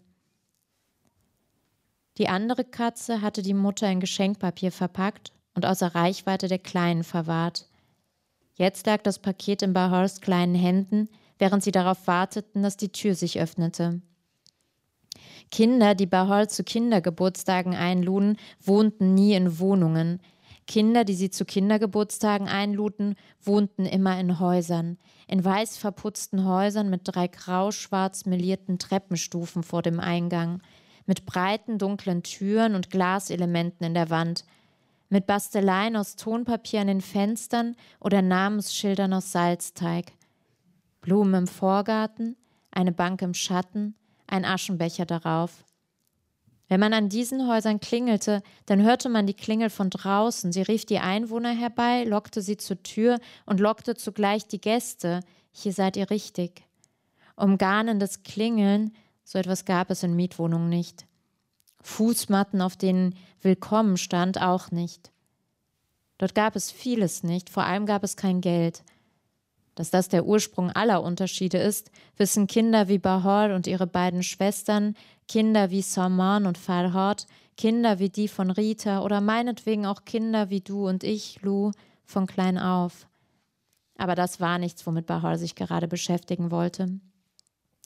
Die andere Katze hatte die Mutter in Geschenkpapier verpackt und außer Reichweite der Kleinen verwahrt. Jetzt lag das Paket in Bahars kleinen Händen, während sie darauf warteten, dass die Tür sich öffnete. Kinder, die Bahar zu Kindergeburtstagen einluden, wohnten nie in Wohnungen. Kinder, die sie zu Kindergeburtstagen einluden, wohnten immer in Häusern. In weiß verputzten Häusern mit 3 grau-schwarz melierten Treppenstufen vor dem Eingang. Mit breiten, dunklen Türen und Glaselementen in der Wand. Mit Basteleien aus Tonpapier an den Fenstern oder Namensschildern aus Salzteig. Blumen im Vorgarten, eine Bank im Schatten, ein Aschenbecher darauf. Wenn man an diesen Häusern klingelte, dann hörte man die Klingel von draußen. Sie rief die Einwohner herbei, lockte sie zur Tür und lockte zugleich die Gäste. Hier seid ihr richtig. Umgarnendes Klingeln, so etwas gab es in Mietwohnungen nicht. Fußmatten, auf denen Willkommen stand, auch nicht. Dort gab es vieles nicht, vor allem gab es kein Geld. Dass das der Ursprung aller Unterschiede ist, wissen Kinder wie Bahar und ihre beiden Schwestern, Kinder wie Salman und Farhad, Kinder wie die von Rita oder meinetwegen auch Kinder wie du und ich, Lou, von klein auf. Aber das war nichts, womit Bahar sich gerade beschäftigen wollte.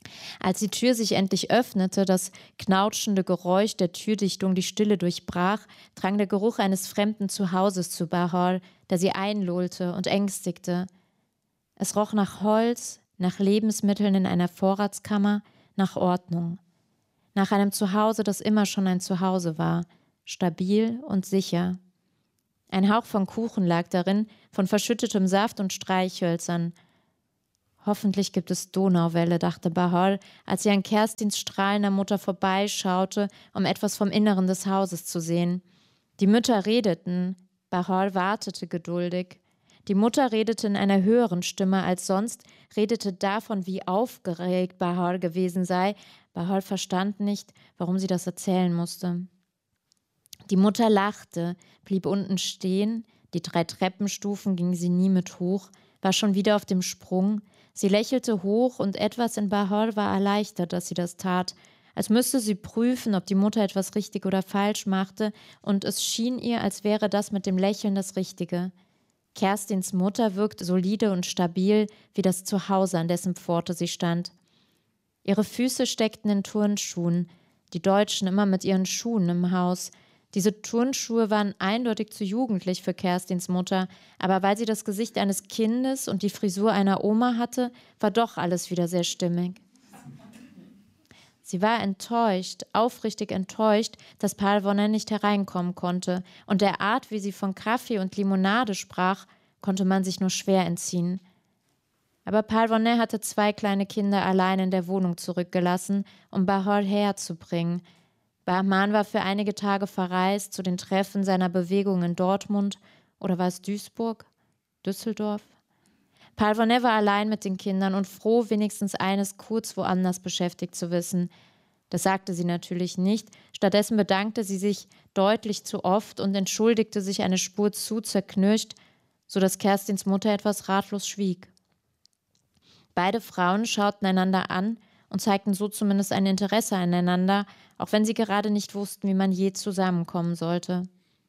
Als die Tür sich endlich öffnete, das knautschende Geräusch der Türdichtung die Stille durchbrach, drang der Geruch eines fremden Zuhauses zu Bahar, der sie einlullte und ängstigte. Es roch nach Holz, nach Lebensmitteln in einer Vorratskammer, nach Ordnung. Nach einem Zuhause, das immer schon ein Zuhause war, stabil und sicher. Ein Hauch von Kuchen lag darin, von verschüttetem Saft und Streichhölzern. Hoffentlich gibt es Donauwelle, dachte Bahar, als sie an Kerstins strahlender Mutter vorbeischaute, um etwas vom Inneren des Hauses zu sehen. Die Mütter redeten, Bahar wartete geduldig. Die Mutter redete in einer höheren Stimme als sonst, redete davon, wie aufgeregt Bahar gewesen sei. Bahar verstand nicht, warum sie das erzählen musste. Die Mutter lachte, blieb unten stehen, die 3 Treppenstufen ging sie nie mit hoch, war schon wieder auf dem Sprung. Sie lächelte hoch und etwas in Bahar war erleichtert, dass sie das tat, als müsste sie prüfen, ob die Mutter etwas richtig oder falsch machte, und es schien ihr, als wäre das mit dem Lächeln das Richtige. Kerstins Mutter wirkte solide und stabil wie das Zuhause, an dessen Pforte sie stand. Ihre Füße steckten in Turnschuhen, die Deutschen immer mit ihren Schuhen im Haus. Diese Turnschuhe waren eindeutig zu jugendlich für Kerstins Mutter, aber weil sie das Gesicht eines Kindes und die Frisur einer Oma hatte, war doch alles wieder sehr stimmig. Sie war enttäuscht, aufrichtig enttäuscht, dass Paul Vonnet nicht hereinkommen konnte, und der Art, wie sie von Kaffee und Limonade sprach, konnte man sich nur schwer entziehen. Aber Paul Vonnet hatte 2 kleine Kinder allein in der Wohnung zurückgelassen, um Bahar herzubringen. Bahman war für einige Tage verreist zu den Treffen seiner Bewegung in Dortmund, oder war es Duisburg? Düsseldorf? Paul Vonnet war allein mit den Kindern und froh, wenigstens eines kurz woanders beschäftigt zu wissen. Das sagte sie natürlich nicht, stattdessen bedankte sie sich deutlich zu oft und entschuldigte sich eine Spur zu zerknirscht, sodass Kerstins Mutter etwas ratlos schwieg. Beide Frauen schauten einander an und zeigten so zumindest ein Interesse aneinander, auch wenn sie gerade nicht wussten, wie man je zusammenkommen sollte.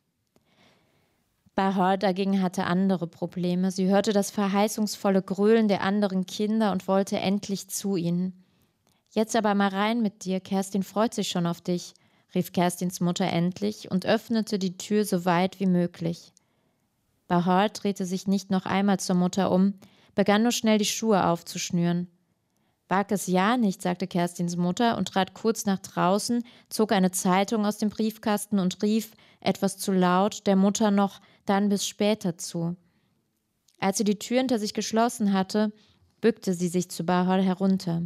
Bahar dagegen hatte andere Probleme. Sie hörte das verheißungsvolle Gröhlen der anderen Kinder und wollte endlich zu ihnen. »Jetzt aber mal rein mit dir, Kerstin freut sich schon auf dich«, rief Kerstins Mutter endlich und öffnete die Tür so weit wie möglich. Bahar drehte sich nicht noch einmal zur Mutter um, begann nur schnell die Schuhe aufzuschnüren. »Wag es ja nicht«, sagte Kerstins Mutter und trat kurz nach draußen, zog eine Zeitung aus dem Briefkasten und rief, etwas zu laut, der Mutter noch »dann bis später« zu. Als sie die Tür hinter sich geschlossen hatte, bückte sie sich zu Bahar herunter.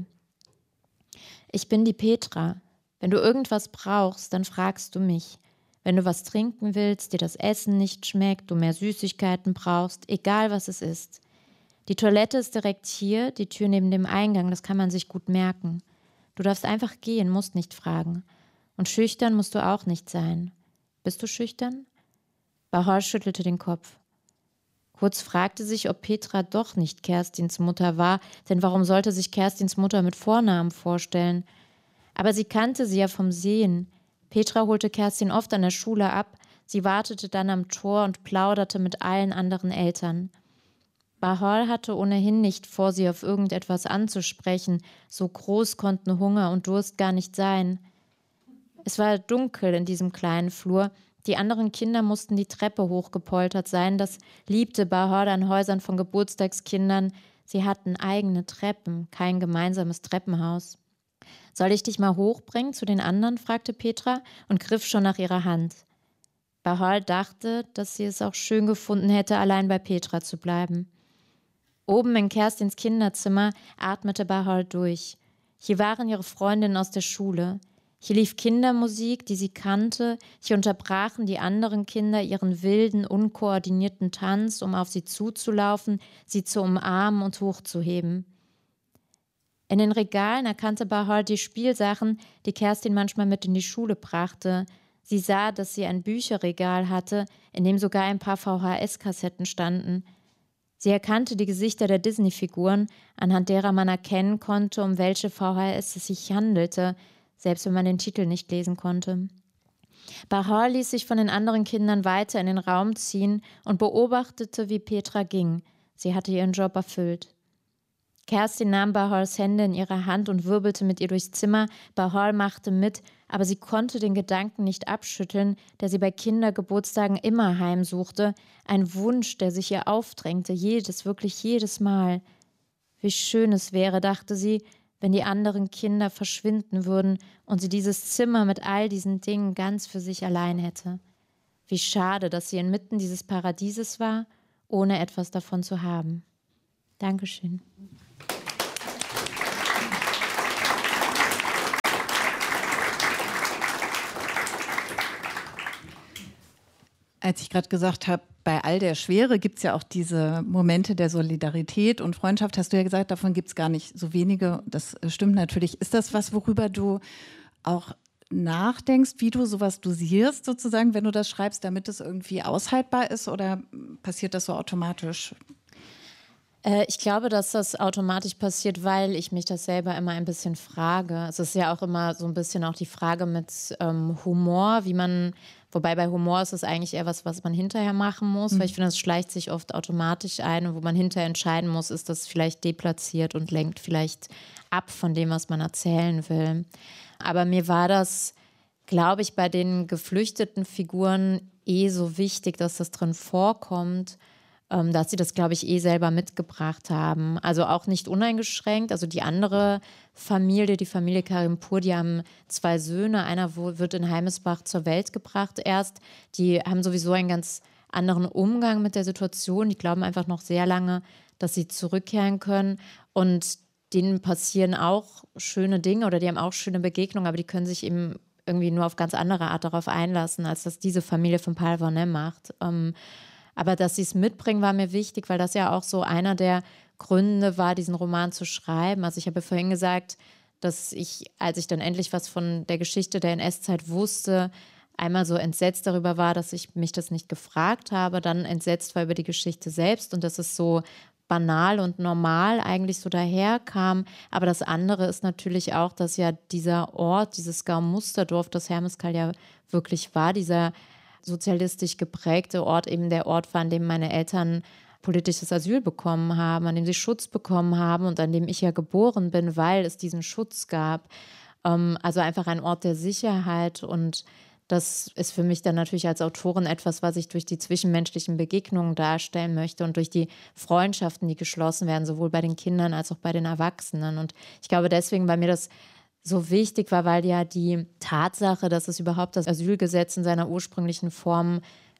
»Ich bin die Petra. Wenn du irgendwas brauchst, dann fragst du mich. Wenn du was trinken willst, dir das Essen nicht schmeckt, du mehr Süßigkeiten brauchst, egal was es ist. Die Toilette ist direkt hier, die Tür neben dem Eingang, das kann man sich gut merken. Du darfst einfach gehen, musst nicht fragen. Und schüchtern musst du auch nicht sein. Bist du schüchtern?« Bahar schüttelte den Kopf. Kurz fragte sich, ob Petra doch nicht Kerstins Mutter war, denn warum sollte sich Kerstins Mutter mit Vornamen vorstellen? Aber sie kannte sie ja vom Sehen. Petra holte Kerstin oft an der Schule ab, sie wartete dann am Tor und plauderte mit allen anderen Eltern. Bahar hatte ohnehin nicht vor, sie auf irgendetwas anzusprechen, so groß konnten Hunger und Durst gar nicht sein. Es war dunkel in diesem kleinen Flur, die anderen Kinder mussten die Treppe hochgepoltert sein, das liebte Bahar an Häusern von Geburtstagskindern, sie hatten eigene Treppen, kein gemeinsames Treppenhaus. »Soll ich dich mal hochbringen zu den anderen?« fragte Petra und griff schon nach ihrer Hand. Bahar dachte, dass sie es auch schön gefunden hätte, allein bei Petra zu bleiben. Oben in Kerstins Kinderzimmer atmete Bahar durch. Hier waren ihre Freundinnen aus der Schule. Hier lief Kindermusik, die sie kannte. Hier unterbrachen die anderen Kinder ihren wilden, unkoordinierten Tanz, um auf sie zuzulaufen, sie zu umarmen und hochzuheben. In den Regalen erkannte Bahar die Spielsachen, die Kerstin manchmal mit in die Schule brachte. Sie sah, dass sie ein Bücherregal hatte, in dem sogar ein paar VHS-Kassetten standen. Sie erkannte die Gesichter der Disney-Figuren, anhand derer man erkennen konnte, um welche VHS es sich handelte, selbst wenn man den Titel nicht lesen konnte. Bahar ließ sich von den anderen Kindern weiter in den Raum ziehen und beobachtete, wie Petra ging. Sie hatte ihren Job erfüllt. Kerstin nahm Bahors Hände in ihre Hand und wirbelte mit ihr durchs Zimmer. Bahar machte mit, aber sie konnte den Gedanken nicht abschütteln, der sie bei Kindergeburtstagen immer heimsuchte. Ein Wunsch, der sich ihr aufdrängte, wirklich jedes Mal. Wie schön es wäre, dachte sie, wenn die anderen Kinder verschwinden würden und sie dieses Zimmer mit all diesen Dingen ganz für sich allein hätte. Wie schade, dass sie inmitten dieses Paradieses war, ohne etwas davon zu haben. Dankeschön. Als ich gerade gesagt habe, bei all der Schwere gibt es ja auch diese Momente der Solidarität und Freundschaft, hast du ja gesagt, davon gibt es gar nicht so wenige. Das stimmt natürlich. Ist das was, worüber du auch nachdenkst, wie du sowas dosierst sozusagen, wenn du das schreibst, damit es irgendwie aushaltbar ist, oder passiert das so automatisch? Ich glaube, dass das automatisch passiert, weil ich mich das selber immer ein bisschen frage. Es ist ja auch immer so ein bisschen auch die Frage mit Humor, wobei bei Humor ist es eigentlich eher was man hinterher machen muss, weil ich finde, es schleicht sich oft automatisch ein und wo man hinterher entscheiden muss, ist das vielleicht deplatziert und lenkt vielleicht ab von dem, was man erzählen will. Aber mir war das, glaube ich, bei den geflüchteten Figuren so wichtig, dass das drin vorkommt, dass sie das, glaube ich, selber mitgebracht haben. Also auch nicht uneingeschränkt. Also die andere Familie, die Familie Karimpur, die haben 2 Söhne. Einer wird in Heimesbach zur Welt gebracht erst. Die haben sowieso einen ganz anderen Umgang mit der Situation. Die glauben einfach noch sehr lange, dass sie zurückkehren können. Und denen passieren auch schöne Dinge oder die haben auch schöne Begegnungen, aber die können sich eben irgendwie nur auf ganz andere Art darauf einlassen, als das diese Familie von Paul Vernet macht. Aber dass sie es mitbringen, war mir wichtig, weil das ja auch so einer der Gründe war, diesen Roman zu schreiben. Also ich habe vorhin gesagt, dass ich, als ich dann endlich was von der Geschichte der NS-Zeit wusste, einmal so entsetzt darüber war, dass ich mich das nicht gefragt habe, dann entsetzt war über die Geschichte selbst und dass es so banal und normal eigentlich so daherkam. Aber das andere ist natürlich auch, dass ja dieser Ort, dieses Gau-Musterdorf, das Hermeskeil ja wirklich war, dieser sozialistisch geprägte Ort, eben der Ort war, an dem meine Eltern politisches Asyl bekommen haben, an dem sie Schutz bekommen haben und an dem ich ja geboren bin, weil es diesen Schutz gab. Also einfach ein Ort der Sicherheit, und das ist für mich dann natürlich als Autorin etwas, was ich durch die zwischenmenschlichen Begegnungen darstellen möchte und durch die Freundschaften, die geschlossen werden, sowohl bei den Kindern als auch bei den Erwachsenen. Und ich glaube, deswegen bei mir das so wichtig war, weil ja die Tatsache, dass es überhaupt das Asylgesetz in seiner ursprünglichen Form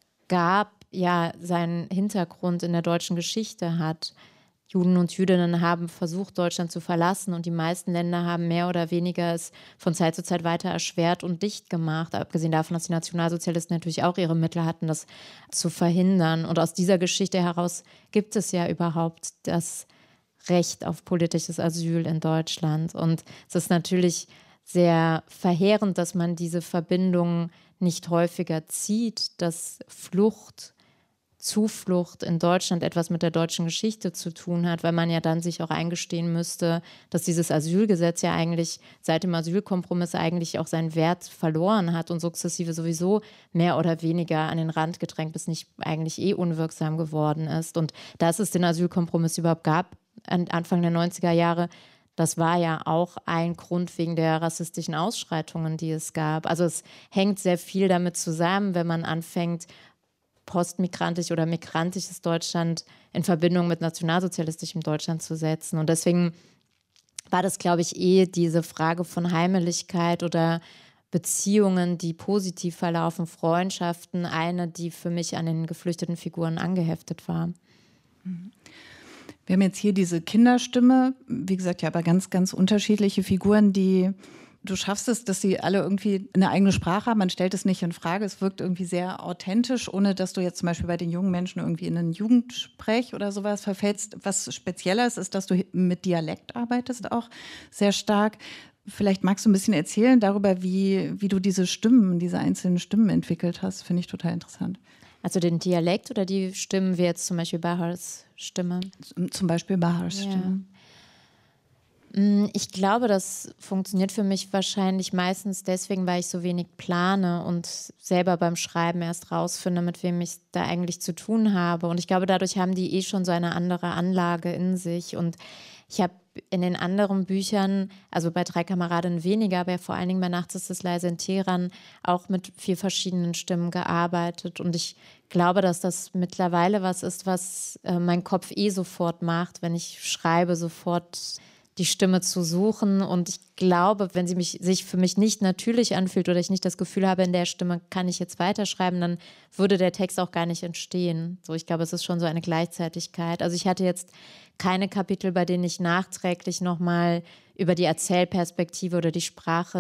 gab, ja seinen Hintergrund in der deutschen Geschichte hat. Juden und Jüdinnen haben versucht, Deutschland zu verlassen, und die meisten Länder haben mehr oder weniger es von Zeit zu Zeit weiter erschwert und dicht gemacht. Abgesehen davon, dass die Nationalsozialisten natürlich auch ihre Mittel hatten, das zu verhindern. Und aus dieser Geschichte heraus gibt es ja überhaupt das Recht auf politisches Asyl in Deutschland. Und es ist natürlich sehr verheerend, dass man diese Verbindung nicht häufiger zieht, dass Zuflucht in Deutschland etwas mit der deutschen Geschichte zu tun hat, weil man ja dann sich auch eingestehen müsste, dass dieses Asylgesetz ja eigentlich seit dem Asylkompromiss eigentlich auch seinen Wert verloren hat und sukzessive sowieso mehr oder weniger an den Rand gedrängt bis nicht eigentlich unwirksam geworden ist. Und dass es den Asylkompromiss überhaupt gab, Anfang der 90er Jahre, das war ja auch ein Grund wegen der rassistischen Ausschreitungen, die es gab. Also es hängt sehr viel damit zusammen, wenn man anfängt, postmigrantisch oder migrantisches Deutschland in Verbindung mit nationalsozialistischem Deutschland zu setzen. Und deswegen war das, glaube ich, diese Frage von Heimeligkeit oder Beziehungen, die positiv verlaufen, Freundschaften, eine, die für mich an den geflüchteten Figuren angeheftet war. Wir haben jetzt hier diese Kinderstimme, wie gesagt, ja, aber ganz, ganz unterschiedliche Figuren, die du schaffst es, dass sie alle irgendwie eine eigene Sprache haben. Man stellt es nicht in Frage. Es wirkt irgendwie sehr authentisch, ohne dass du jetzt zum Beispiel bei den jungen Menschen irgendwie in einen Jugendsprech oder sowas verfällst. Was spezieller ist, dass du mit Dialekt arbeitest auch sehr stark. Vielleicht magst du ein bisschen erzählen darüber, wie du diese einzelnen Stimmen entwickelt hast. Finde ich total interessant. Also den Dialekt oder die Stimmen, wie jetzt zum Beispiel Bahars Stimme? Zum Beispiel Bahars Stimme. Ich glaube, das funktioniert für mich wahrscheinlich meistens deswegen, weil ich so wenig plane und selber beim Schreiben erst rausfinde, mit wem ich da eigentlich zu tun habe. Und ich glaube, dadurch haben die schon so eine andere Anlage in sich. Und Ich habe in den anderen Büchern, also bei 3 Kameradinnen weniger, aber vor allen Dingen bei Nachts ist es leise in Teheran auch mit 4 verschiedenen Stimmen gearbeitet. Und ich glaube, dass das mittlerweile was ist, was mein Kopf sofort macht, wenn ich schreibe, sofort die Stimme zu suchen. Und ich glaube, wenn sie sich für mich nicht natürlich anfühlt oder ich nicht das Gefühl habe, in der Stimme kann ich jetzt weiterschreiben, dann würde der Text auch gar nicht entstehen. So, ich glaube, es ist schon so eine Gleichzeitigkeit. Also ich hatte jetzt keine Kapitel, bei denen ich nachträglich nochmal über die Erzählperspektive oder die Sprache